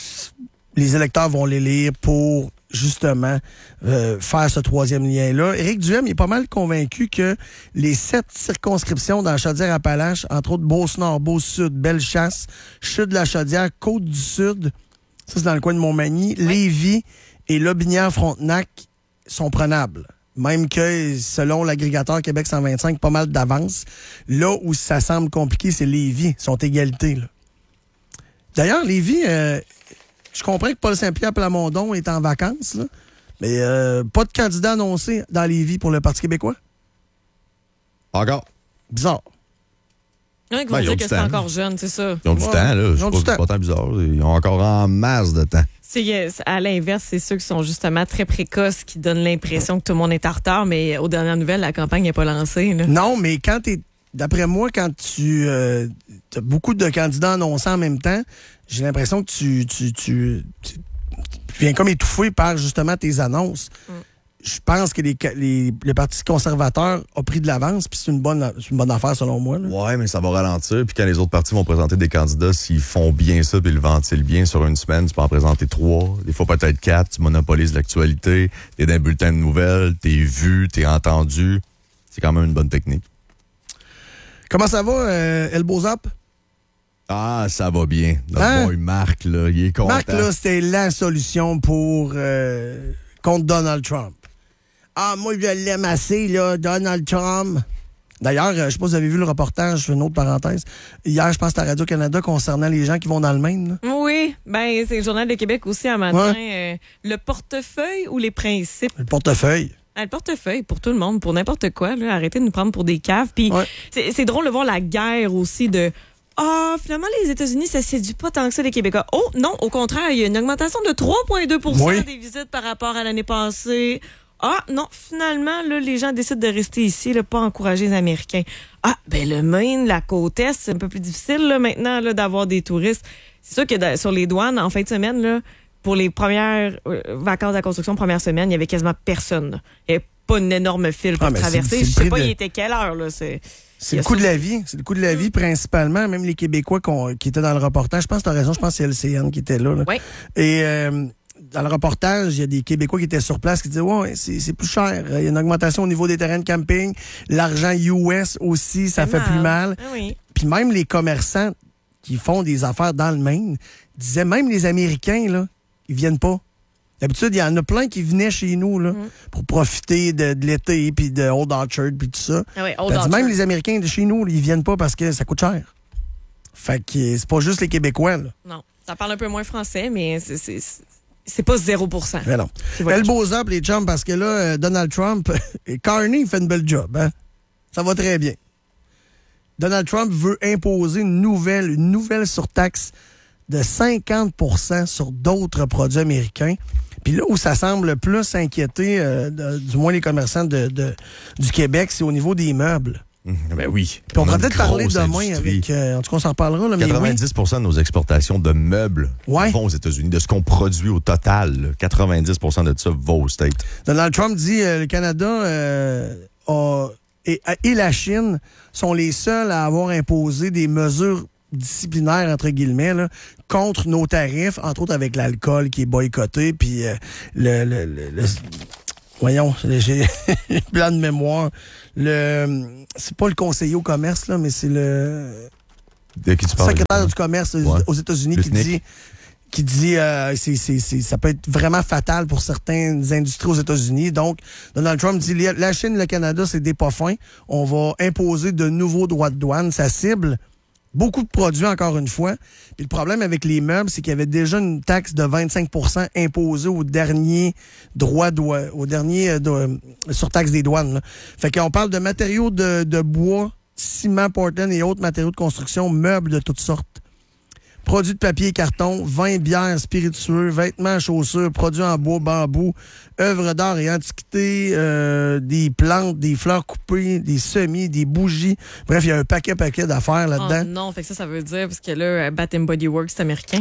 les électeurs vont l'élire pour, justement, euh, faire ce troisième lien-là. Éric Duhem est pas mal convaincu que les sept circonscriptions dans la Chaudière-Appalaches, entre autres Beauce-Nord, Beauce-Sud, Bellechasse, Chute-de-la-Chaudière, Côte-du-Sud, ça c'est dans le coin de Montmagny, oui. Lévis et Lobinière-Frontenac sont prenables. Même que, selon l'agrégateur Québec cent vingt-cinq, pas mal d'avance. Là où ça semble compliqué, c'est Lévis. Ils sont égalité. Là. D'ailleurs, Lévis, euh, je comprends que Paul Saint-Pierre Plamondon est en vacances, là, mais euh, pas de candidat annoncé dans Lévis pour le Parti québécois. Encore. Bizarre. Il y en a qui vont dire que c'est encore jeune, c'est ça. Ils ont du ouais. temps, là. Ils ont c'est du pas, temps. pas tant bizarre. Ils ont encore en masse de temps. C'est, à l'inverse, c'est ceux qui sont justement très précoces, qui donnent l'impression que tout le monde est en retard, mais aux dernières nouvelles, la campagne n'est pas lancée. Là. Non, mais quand t'es... D'après moi, quand tu euh, as beaucoup de candidats annoncés en même temps, j'ai l'impression que tu, tu, tu, tu, tu viens comme étouffé par justement tes annonces. Mm. Je pense que les, les, le Parti conservateur a pris de l'avance, puis c'est une bonne, c'est une bonne affaire selon moi. Là. Ouais, mais ça va ralentir. Puis quand les autres partis vont présenter des candidats, s'ils font bien ça, puis ils le ventilent bien sur une semaine, tu peux en présenter trois, des fois peut-être quatre. Tu monopolises l'actualité, t'es dans un bulletin de nouvelles, t'es vu, t'es entendu. C'est quand même une bonne technique. Comment ça va, euh, Elbozap? Ah, ça va bien. Notre hein? boy Marc, là, il est content. Marc, là, c'était la solution pour euh, contre Donald Trump. Ah, moi, je l'aime assez, là, Donald Trump. D'ailleurs, euh, je sais pas si vous avez vu le reportage, je fais une autre parenthèse. Hier, je pense à Radio-Canada concernant les gens qui vont dans le Maine. Là. Oui, ben c'est le Journal de Québec aussi un matin. Ouais. Euh, le portefeuille ou les principes? Le portefeuille. Ah, le portefeuille pour tout le monde, pour n'importe quoi. Là. Arrêtez de nous prendre pour des caves. Puis ouais. c'est, c'est drôle de voir la guerre aussi de... Ah, finalement, les États-Unis, ça séduit pas tant que ça les Québécois. Oh, non, au contraire, il y a une augmentation de trois virgule deux pour cent oui. des visites par rapport à l'année passée. Ah, non, finalement, là, les gens décident de rester ici, là, pas encourager les Américains. Ah, ben le Maine, la côte Est, c'est un peu plus difficile là, maintenant là, d'avoir des touristes. C'est sûr que dans, sur les douanes, en fin de semaine, là, pour les premières euh, vacances de la construction, première semaine, il y avait quasiment personne. Là. Il n'y avait pas une énorme file pour ah, traverser. C'est, c'est Je sais pas, de... il était quelle heure. Là, c'est c'est le coût ça. de la vie. C'est le coût de la vie, principalement. Même les Québécois qui étaient dans le reportage. Je pense que tu as raison. Je pense que c'est L C N qui était là. là. Oui. Et euh, dans le reportage, il y a des Québécois qui étaient sur place qui disaient « Ouais, c'est, c'est plus cher. Il y a une augmentation au niveau des terrains de camping. L'argent U S aussi, ça fait, fait plus mal. Ah, oui. » Puis même les commerçants qui font des affaires dans le Maine disaient même les Américains, là, ils viennent pas. D'habitude, il y en a plein qui venaient chez nous là, mm. pour profiter de, de l'été, puis de Old Orchard, puis tout ça. Ah oui, Old Orchard. Même les Américains de chez nous, là, ils viennent pas parce que ça coûte cher. Fait que c'est pas juste les Québécois. Là. Non, ça parle un peu moins français, mais c'est, c'est, c'est pas zéro pour cent. Mais non. Elbows up, les chums, parce que là, Donald Trump, et Carney, il fait une belle job. Hein? Ça va très bien. Donald Trump veut imposer une nouvelle, une nouvelle surtaxe de cinquante pour cent sur d'autres produits américains. Puis là où ça semble le plus inquiéter, euh, de, du moins les commerçants de, de, du Québec, c'est au niveau des meubles. Mmh, ben oui. Puis on, on va peut-être parler demain avec... Euh, en tout cas, on s'en reparlera. Là, quatre-vingt-dix pour cent oui. de nos exportations de meubles ouais. vont aux États-Unis. De ce qu'on produit au total, là, quatre-vingt-dix pour cent de ça va aux States. Donald Trump dit euh, le Canada euh, a, et, et la Chine sont les seuls à avoir imposé des mesures disciplinaires, entre guillemets, là, contre nos tarifs, entre autres avec l'alcool qui est boycotté, puis euh, le, le, le, le... Voyons, j'ai plein de mémoire. Le, c'est pas le conseiller au commerce, là, mais c'est le de qui tu parles, secrétaire du commerce ouais. aux États-Unis qui dit, qui dit euh, c'est, c'est, c'est, ça peut être vraiment fatal pour certaines industries aux États-Unis. Donc, Donald Trump dit la Chine et le Canada, c'est des pas fins. On va imposer de nouveaux droits de douane. Ça cible beaucoup de produits, encore une fois. Puis le problème avec les meubles, c'est qu'il y avait déjà une taxe de vingt-cinq pour cent imposée au dernier droit, doi- au dernier euh, de, surtaxe des douanes. Là. Fait qu'on parle de matériaux de, de bois, ciment, Portland et autres matériaux de construction, meubles de toutes sortes. Produits de papier et carton, vin, bière, spiritueux, vêtements, chaussures, produits en bois, bambou, œuvres d'art et antiquités, euh, des plantes, des fleurs coupées, des semis, des bougies. Bref, il y a un paquet paquet d'affaires là-dedans. Oh non, fait que ça, ça veut dire, parce que là, Bath and Body Works, c'est américain.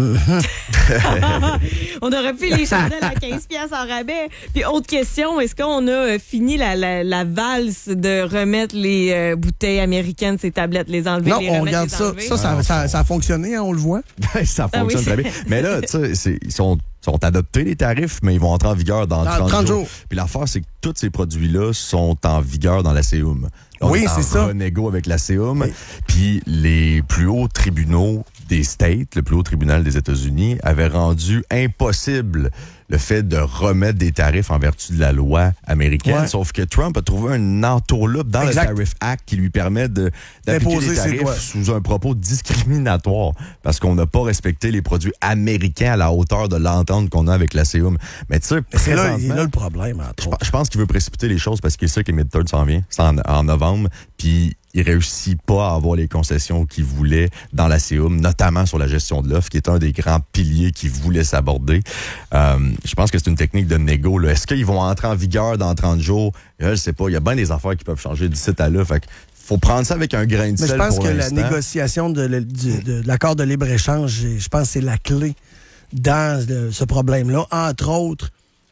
On aurait pu les chandelles à quinze piastres en rabais. Puis autre question, est-ce qu'on a fini la, la, la valse de remettre les euh, bouteilles américaines, ces tablettes, les enlever, non, les on remettre, regarde les ça. enlever? Ça, ça, ça, ça a fonctionné, hein, on le voit. Ça Ah fonctionne oui, très bien. Mais là, tu sais, c'est, ils sont, sont adoptés, les tarifs, mais ils vont entrer en vigueur dans, dans trente, trente jours. jours. Puis l'affaire, c'est que tous ces produits-là sont en vigueur dans la C E U M. On oui, est c'est ça. On renégo avec la C E U M. Oui. Puis les plus hauts tribunaux des States, le plus haut tribunal des États-Unis, avaient rendu impossible le fait de remettre des tarifs en vertu de la loi américaine. Ouais. Sauf que Trump a trouvé un entourloupe dans exact. le Tariff Act qui lui permet de, d'appliquer les tarifs sous un propos discriminatoire parce qu'on n'a pas respecté les produits américains à la hauteur de l'entente qu'on a avec la C E U M. Mais tu sais, c'est là, il est là le problème. Je, je pense qu'il veut précipiter les choses parce qu'il sait que les midterms s'en vient. C'est en, en novembre. Puis il réussit pas à avoir les concessions qu'il voulait dans la C E U M, notamment sur la gestion de l'offre, qui est un des grands piliers qu'il voulait s'aborder. Euh, je pense que c'est une technique de négo. Là. Est-ce qu'ils vont entrer en vigueur dans trente jours? Je sais pas. Il y a bien des affaires qui peuvent changer d'ici à là. Fait que faut prendre ça avec un grain de Mais sel je pense pour que l'instant. La négociation de, de, de, de l'accord de libre-échange, je pense que c'est la clé dans de, ce problème-là. Entre autres,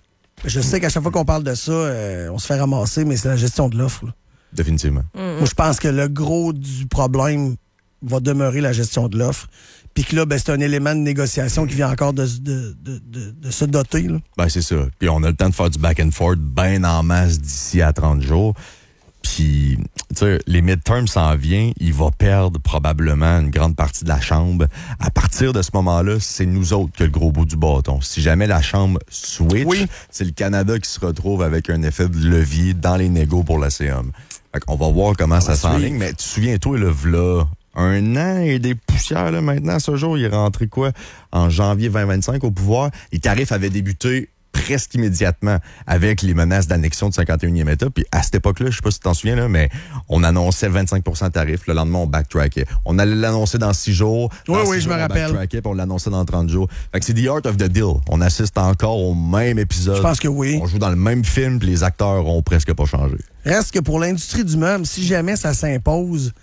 je sais qu'à chaque fois qu'on parle de ça, euh, on se fait ramasser, mais c'est la gestion de l'offre. Là. Définitivement. Mm-hmm. Moi, je pense que le gros du problème va demeurer la gestion de l'offre. Puis que là, ben, c'est un élément de négociation qui vient encore de, de, de, de, de se doter. Là. Ben, c'est ça. Puis on a le temps de faire du back and forth bien en masse d'ici à trente jours. Puis, tu sais, les midterms s'en viennent, il va perdre probablement une grande partie de la Chambre. À partir de ce moment-là, c'est nous autres qui a le gros bout du bâton. Si jamais la Chambre switch, oui. c'est le Canada qui se retrouve avec un effet de levier dans les négos pour la C E U M. Fait qu'on va voir comment ça s'enligne. Mais tu te souviens-toi, le v'là un an et des poussières, là, maintenant, ce jour, il est rentré quoi? En janvier vingt vingt-cinq au pouvoir. Les tarifs avaient débuté presque immédiatement avec les menaces d'annexion du cinquante et unième État. Puis à cette époque-là, je sais pas si tu t'en souviens, là, mais on annonçait vingt-cinq pour cent de tarifs. Le lendemain, on backtrackait. On allait l'annoncer dans six jours. Oui, dans oui, six je jours, me on rappelle. Puis on l'annonçait dans trente jours. Fait que c'est the art of the deal. On assiste encore au même épisode. Je pense que oui. On joue dans le même film, puis les acteurs ont presque pas changé. Reste que pour l'industrie du meuble, si jamais ça s'impose,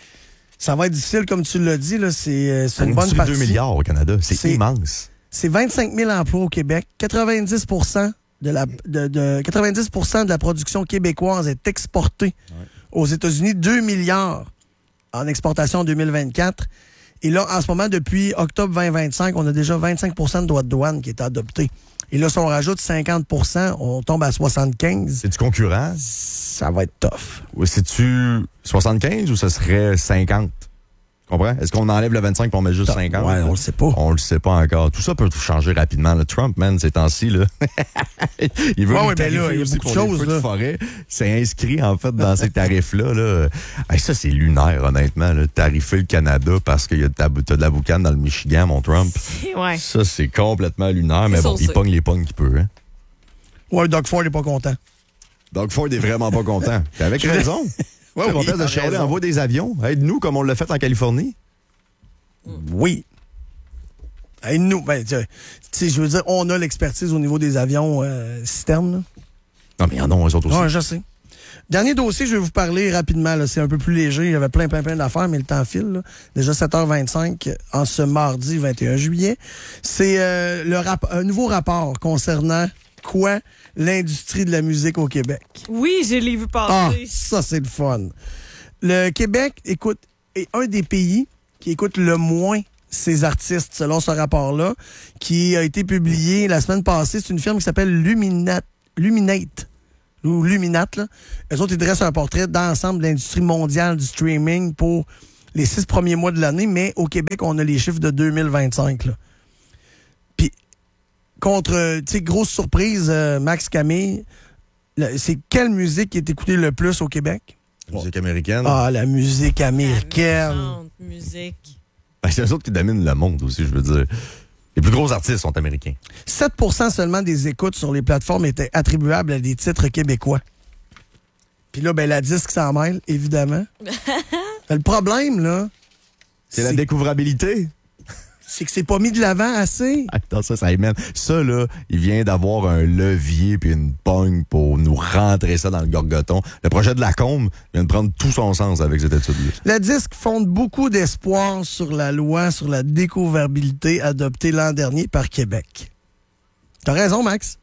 ça va être difficile, comme tu l'as dit. Là, c'est, c'est une bonne partie. deux milliards au Canada. C'est, c'est immense. C'est vingt-cinq mille emplois au Québec. quatre-vingt-dix pour cent de la, de, de, quatre-vingt-dix pour cent de la production québécoise est exportée ouais. aux États-Unis. deux milliards en exportation en deux mille vingt-quatre. Et là, en ce moment, depuis octobre vingt vingt-cinq, on a déjà vingt-cinq pour cent de droits de douane qui est adopté. Et là, si on rajoute cinquante pour cent, on tombe à soixante-quinze. C'est du concurrent? Ça va être tough. Ou c'est-tu soixante-quinze ou ce serait cinquante? Comprends? Est-ce qu'on enlève le vingt-cinq pour on met juste cinquante? Ouais, on le sait pas. On le sait pas encore. Tout ça peut changer rapidement. Le Trump, man, ces temps-ci, là. il veut ouais, nous ouais, ben là, il y a aussi beaucoup de pour les choses, feux là. de forêt. C'est inscrit, en fait, dans ces tarifs-là, là. Hey, ça, c'est lunaire, honnêtement, là. Tarifer le Canada parce qu'il y a de, ta, t'as de la boucane dans le Michigan, mon Trump. Ouais. Ça, c'est complètement lunaire. Mais bon, saucé. il pogne les pognes qu'il peut, hein. Ouais, Doug Ford n'est pas content. Doug Ford est vraiment pas content. Puis avec raison. Ouais, Mon oui, père de t'as Charlotte raison. envoie des avions. Aide-nous comme on l'a fait en Californie. Oui. Et nous, ben, tu sais, je veux dire, on a l'expertise au niveau des avions euh, citernes. Là. Non, mais il y en a, eux autres aussi. Ouais, je sais. Dernier dossier, je vais vous parler rapidement. Là. C'est un peu plus léger. Il y avait plein, plein, plein d'affaires, mais le temps file. Là. Déjà sept heures vingt-cinq en ce mardi vingt et un juillet. C'est euh, le rap- un nouveau rapport concernant quoi? L'industrie de la musique au Québec. Oui, je l'ai vu Ah, passer. ça, c'est le fun. Le Québec, écoute, est un des pays qui écoute le moins ses artistes, selon ce rapport-là, qui a été publié la semaine passée. C'est une firme qui s'appelle Luminate, Luminate, ou Luminate, là. Eux autres, ils dressent un portrait d'ensemble de l'industrie mondiale du streaming pour les six premiers mois de l'année, mais au Québec, on a les chiffres de deux mille vingt-cinq, là. Puis, contre, tu sais, grosse surprise, euh, Max Camille, le- c'est quelle musique qui est écoutée le plus au Québec? Musique américaine. Ah, la musique américaine. Méchante musique. Ben, c'est eux autres qui dominent le monde aussi, je veux dire. Les plus gros artistes sont américains. sept pour cent seulement des écoutes sur les plateformes étaient attribuables à des titres québécois. Puis là, ben, la disque s'en mêle, évidemment. Le problème, là, C'est la découvrabilité. c'est que c'est pas mis de l'avant assez. Attends, ça, ça amène. Ça, là, il vient d'avoir un levier puis une pogne pour nous rentrer ça dans le gorgoton. Le projet de la Combe vient de prendre tout son sens avec cette étude-là. Le disque fonde beaucoup d'espoir sur la loi sur la découvrabilité adoptée l'an dernier par Québec. T'as raison, Max.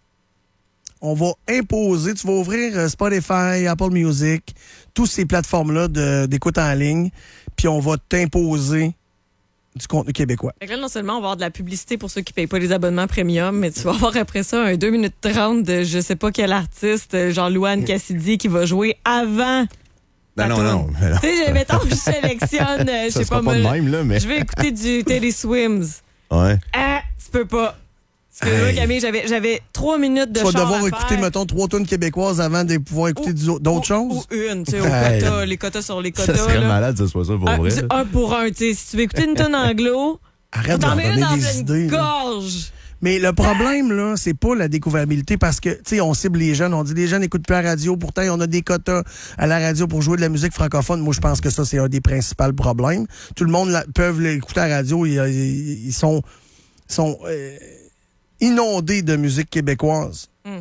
On va imposer, tu vas ouvrir euh, Spotify, Apple Music, toutes ces plateformes-là de- d'écoute en ligne, puis on va t'imposer du contenu québécois. Fait que là, non seulement on va avoir de la publicité pour ceux qui payent pas les abonnements premium, mais tu vas avoir après ça un deux minutes trente de je sais pas quel artiste, genre Louane Cassidy, qui va jouer avant. Ben non, Attends. non. ben non. Tu sais, mettons que je sélectionne, euh, je Ça sais sera pas, pas moi, de même, là, mais- je vais écouter du Teddy Swims. Ouais. Ah, tu peux pas. Excuse-moi, Hey. Camille, j'avais, j'avais trois minutes de Tu vas char devoir à écouter, faire. mettons, trois tonnes québécoises avant de pouvoir écouter Ou- du- d'autres ou- choses. Ou une, tu sais, Hey. aux quotas, les quotas sur les Ça quotas. serait là. malade, ce soit ça pour Un, vrai. du- là. un pour un, tu sais. Si tu veux écouter une tonne anglo, Arrête de t'en leur mets une donner dans des une idées. là. gorge. Mais le problème, là, c'est pas la découvrabilité parce que, tu sais, on cible les jeunes. On dit les jeunes n'écoutent plus la radio. Pourtant, on a des quotas à la radio pour jouer de la musique francophone. Moi, je pense que ça, c'est un des principaux problèmes. Tout le monde la, peut l'écouter à la radio. Ils, ils- ils sont, sont euh, inondés de musique québécoise. Mm.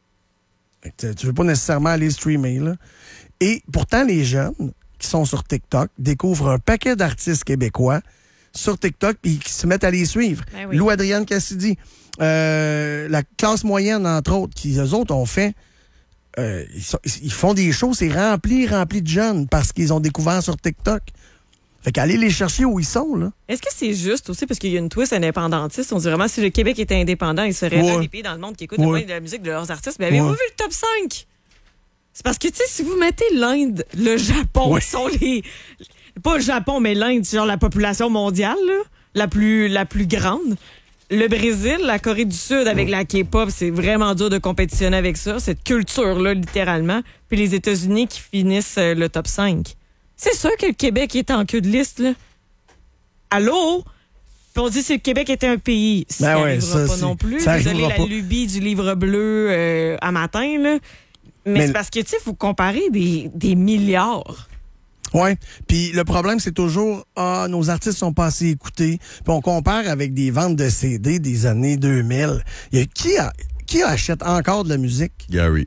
Fait que Tu veux pas nécessairement aller streamer, là. Et pourtant, les jeunes qui sont sur TikTok découvrent un paquet d'artistes québécois sur TikTok et qui se mettent à les suivre. Ben oui. Lou Adrienne Cassidy, euh, la classe moyenne, entre autres, qui, eux autres, ont fait... euh, ils, sont- ils font des shows, c'est rempli, rempli de jeunes parce qu'ils ont découvert sur TikTok. Fait qu'aller les chercher où ils sont, là. Est-ce que c'est juste aussi parce qu'il y a une twist indépendantiste? On dit vraiment si le Québec était indépendant, il serait Ouais. un des pays dans le monde qui écoute Ouais. le moins de la musique de leurs artistes. Mais avez-vous Ouais. vu le top cinq? C'est parce que, tu sais, si vous mettez l'Inde, le Japon, Ouais. qui sont les... Pas le Japon, mais l'Inde, c'est genre la population mondiale, là, la plus, la plus grande. Le Brésil, la Corée du Sud, avec la K-pop, c'est vraiment dur de compétitionner avec ça, cette culture-là, littéralement. Puis les États-Unis qui finissent euh, le top cinq. C'est sûr que le Québec est en queue de liste, là. Allô? Puis on dit si le Québec était un pays. Ça Ben ouais, n'arrivera ça, pas c'est- non plus. ça Désolé, arrivera la pas. lubie du livre bleu euh, à matin, là. Mais, Mais- c'est parce que, tu sais, il faut comparer des, des milliards. Ouais. Puis le problème, c'est toujours, ah, nos artistes sont pas assez écoutés. Puis on compare avec des ventes de C D des années deux mille. Il y a, qui, a, qui achète encore de la musique? Gary.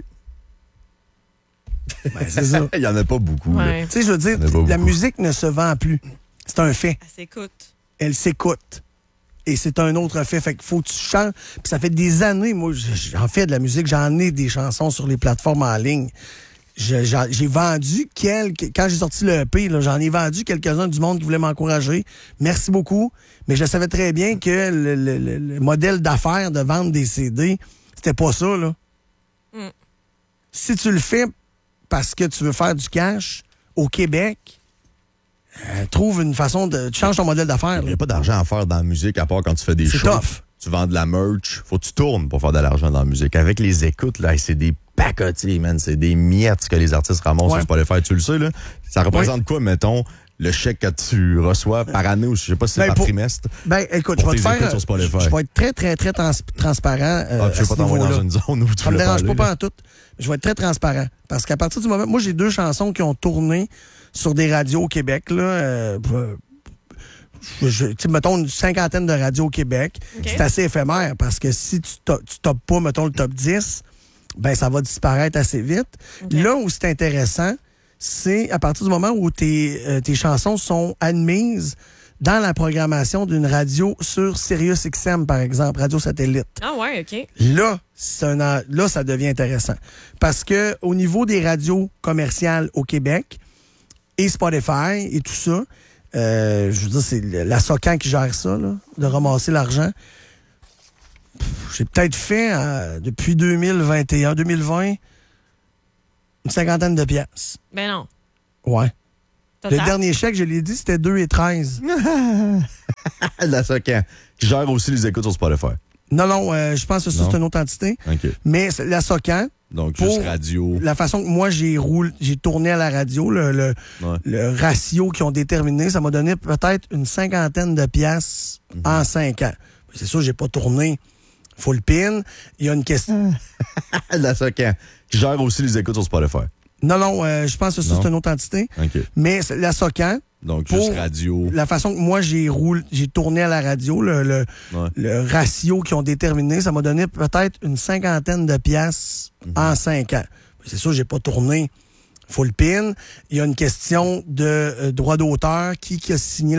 Ben, c'est ça. Il y en a pas beaucoup. là. Ouais. Tu sais, je veux dire, Il y en a pas la beaucoup. musique ne se vend plus. C'est un fait. Elle s'écoute. Elle s'écoute. Et c'est un autre fait. Fait qu'il faut que tu chantes. Puis ça fait des années, moi, j'en fais de la musique. J'en ai des chansons sur les plateformes en ligne. Je- j'en- J'ai vendu quelques... Quand j'ai sorti le E P, là, j'en ai vendu quelques-uns du monde qui voulait m'encourager. Merci beaucoup. Mais je savais très bien que le, le- le- le modèle d'affaires de vendre des C D, c'était pas ça, là. Mm. Si tu le fais parce que tu veux faire du cash au Québec, euh, trouve une façon de... Tu changes ton modèle d'affaires. Il n'y a pas d'argent à faire dans la musique à part quand tu fais des C'est shows. tough. Tu vends de la merch. Faut que tu tournes pour faire de l'argent dans la musique. Avec les écoutes, là, c'est des pacotis, man. C'est des miettes que les artistes ramassent Ouais. sur Spotify. Tu le sais, là? Ça représente Ouais. quoi, mettons, le chèque que tu reçois par année ou je sais pas si c'est Ben, par pour- trimestre? Ben, écoute, je Pour vais te tes écoutes faire... sur Spotify. Je vais être très, très, très trans- transparent euh, Ah, à tu veux ce pas t'envoyer niveau-là. dans une zone où tu Ça me voulais dérange pas pas, aller, pas en tout. Je vais être très transparent. Parce qu'à partir du moment... Moi, j'ai deux chansons qui ont tourné sur des radios au Québec, là. Euh, je, je, tu sais, mettons, une cinquantaine de radios au Québec. Okay. C'est assez éphémère parce que si tu to- tu topes pas, mettons, le top dix, ben ça va disparaître assez vite. Okay. Là où c'est intéressant, c'est à partir du moment où tes, euh, tes chansons sont admises dans la programmation d'une radio sur Sirius X M, par exemple, radio satellite. Ah ouais, OK. Là, c'est un, là, ça devient intéressant. Parce que au niveau des radios commerciales au Québec et Spotify et tout ça, euh, je veux dire, c'est la SOCAN qui gère ça, là, de ramasser l'argent. Pff, J'ai peut-être fait, euh, depuis deux mille vingt et un, deux mille vingt, une cinquantaine de pièces. Ben non. Ouais. Total. Le dernier chèque, je l'ai dit, c'était deux et treize. La SOCAN, qui gère aussi les écoutes sur Spotify. Non, non, euh, je pense que ça, Non. c'est une autre entité. OK. Mais c'est- la SOCAN, Donc, Pour juste radio. la façon que moi, j'ai roulé, j'ai tourné à la radio, le, le, Ouais. le ratio qu'ils ont déterminé, ça m'a donné peut-être une cinquantaine de pièces Mm-hmm. en cinq ans. C'est sûr, j'ai pas tourné full pin. Il y a une question... La SOCAN, qui gère aussi les écoutes sur Spotify. Non, non, euh, je pense que ça, Non. c'est une autre entité. OK. Mais c'est- la SOCAN, Donc, Pour juste radio. la façon que moi, j'ai roulé, j'ai tourné à la radio, le, le, Ouais. le ratio qu'ils ont déterminé, ça m'a donné peut-être une cinquantaine de pièces Mm-hmm. en cinq ans. C'est sûr, j'ai pas tourné full pin. Il y a une question de euh, droit d'auteur, qui, qui a signé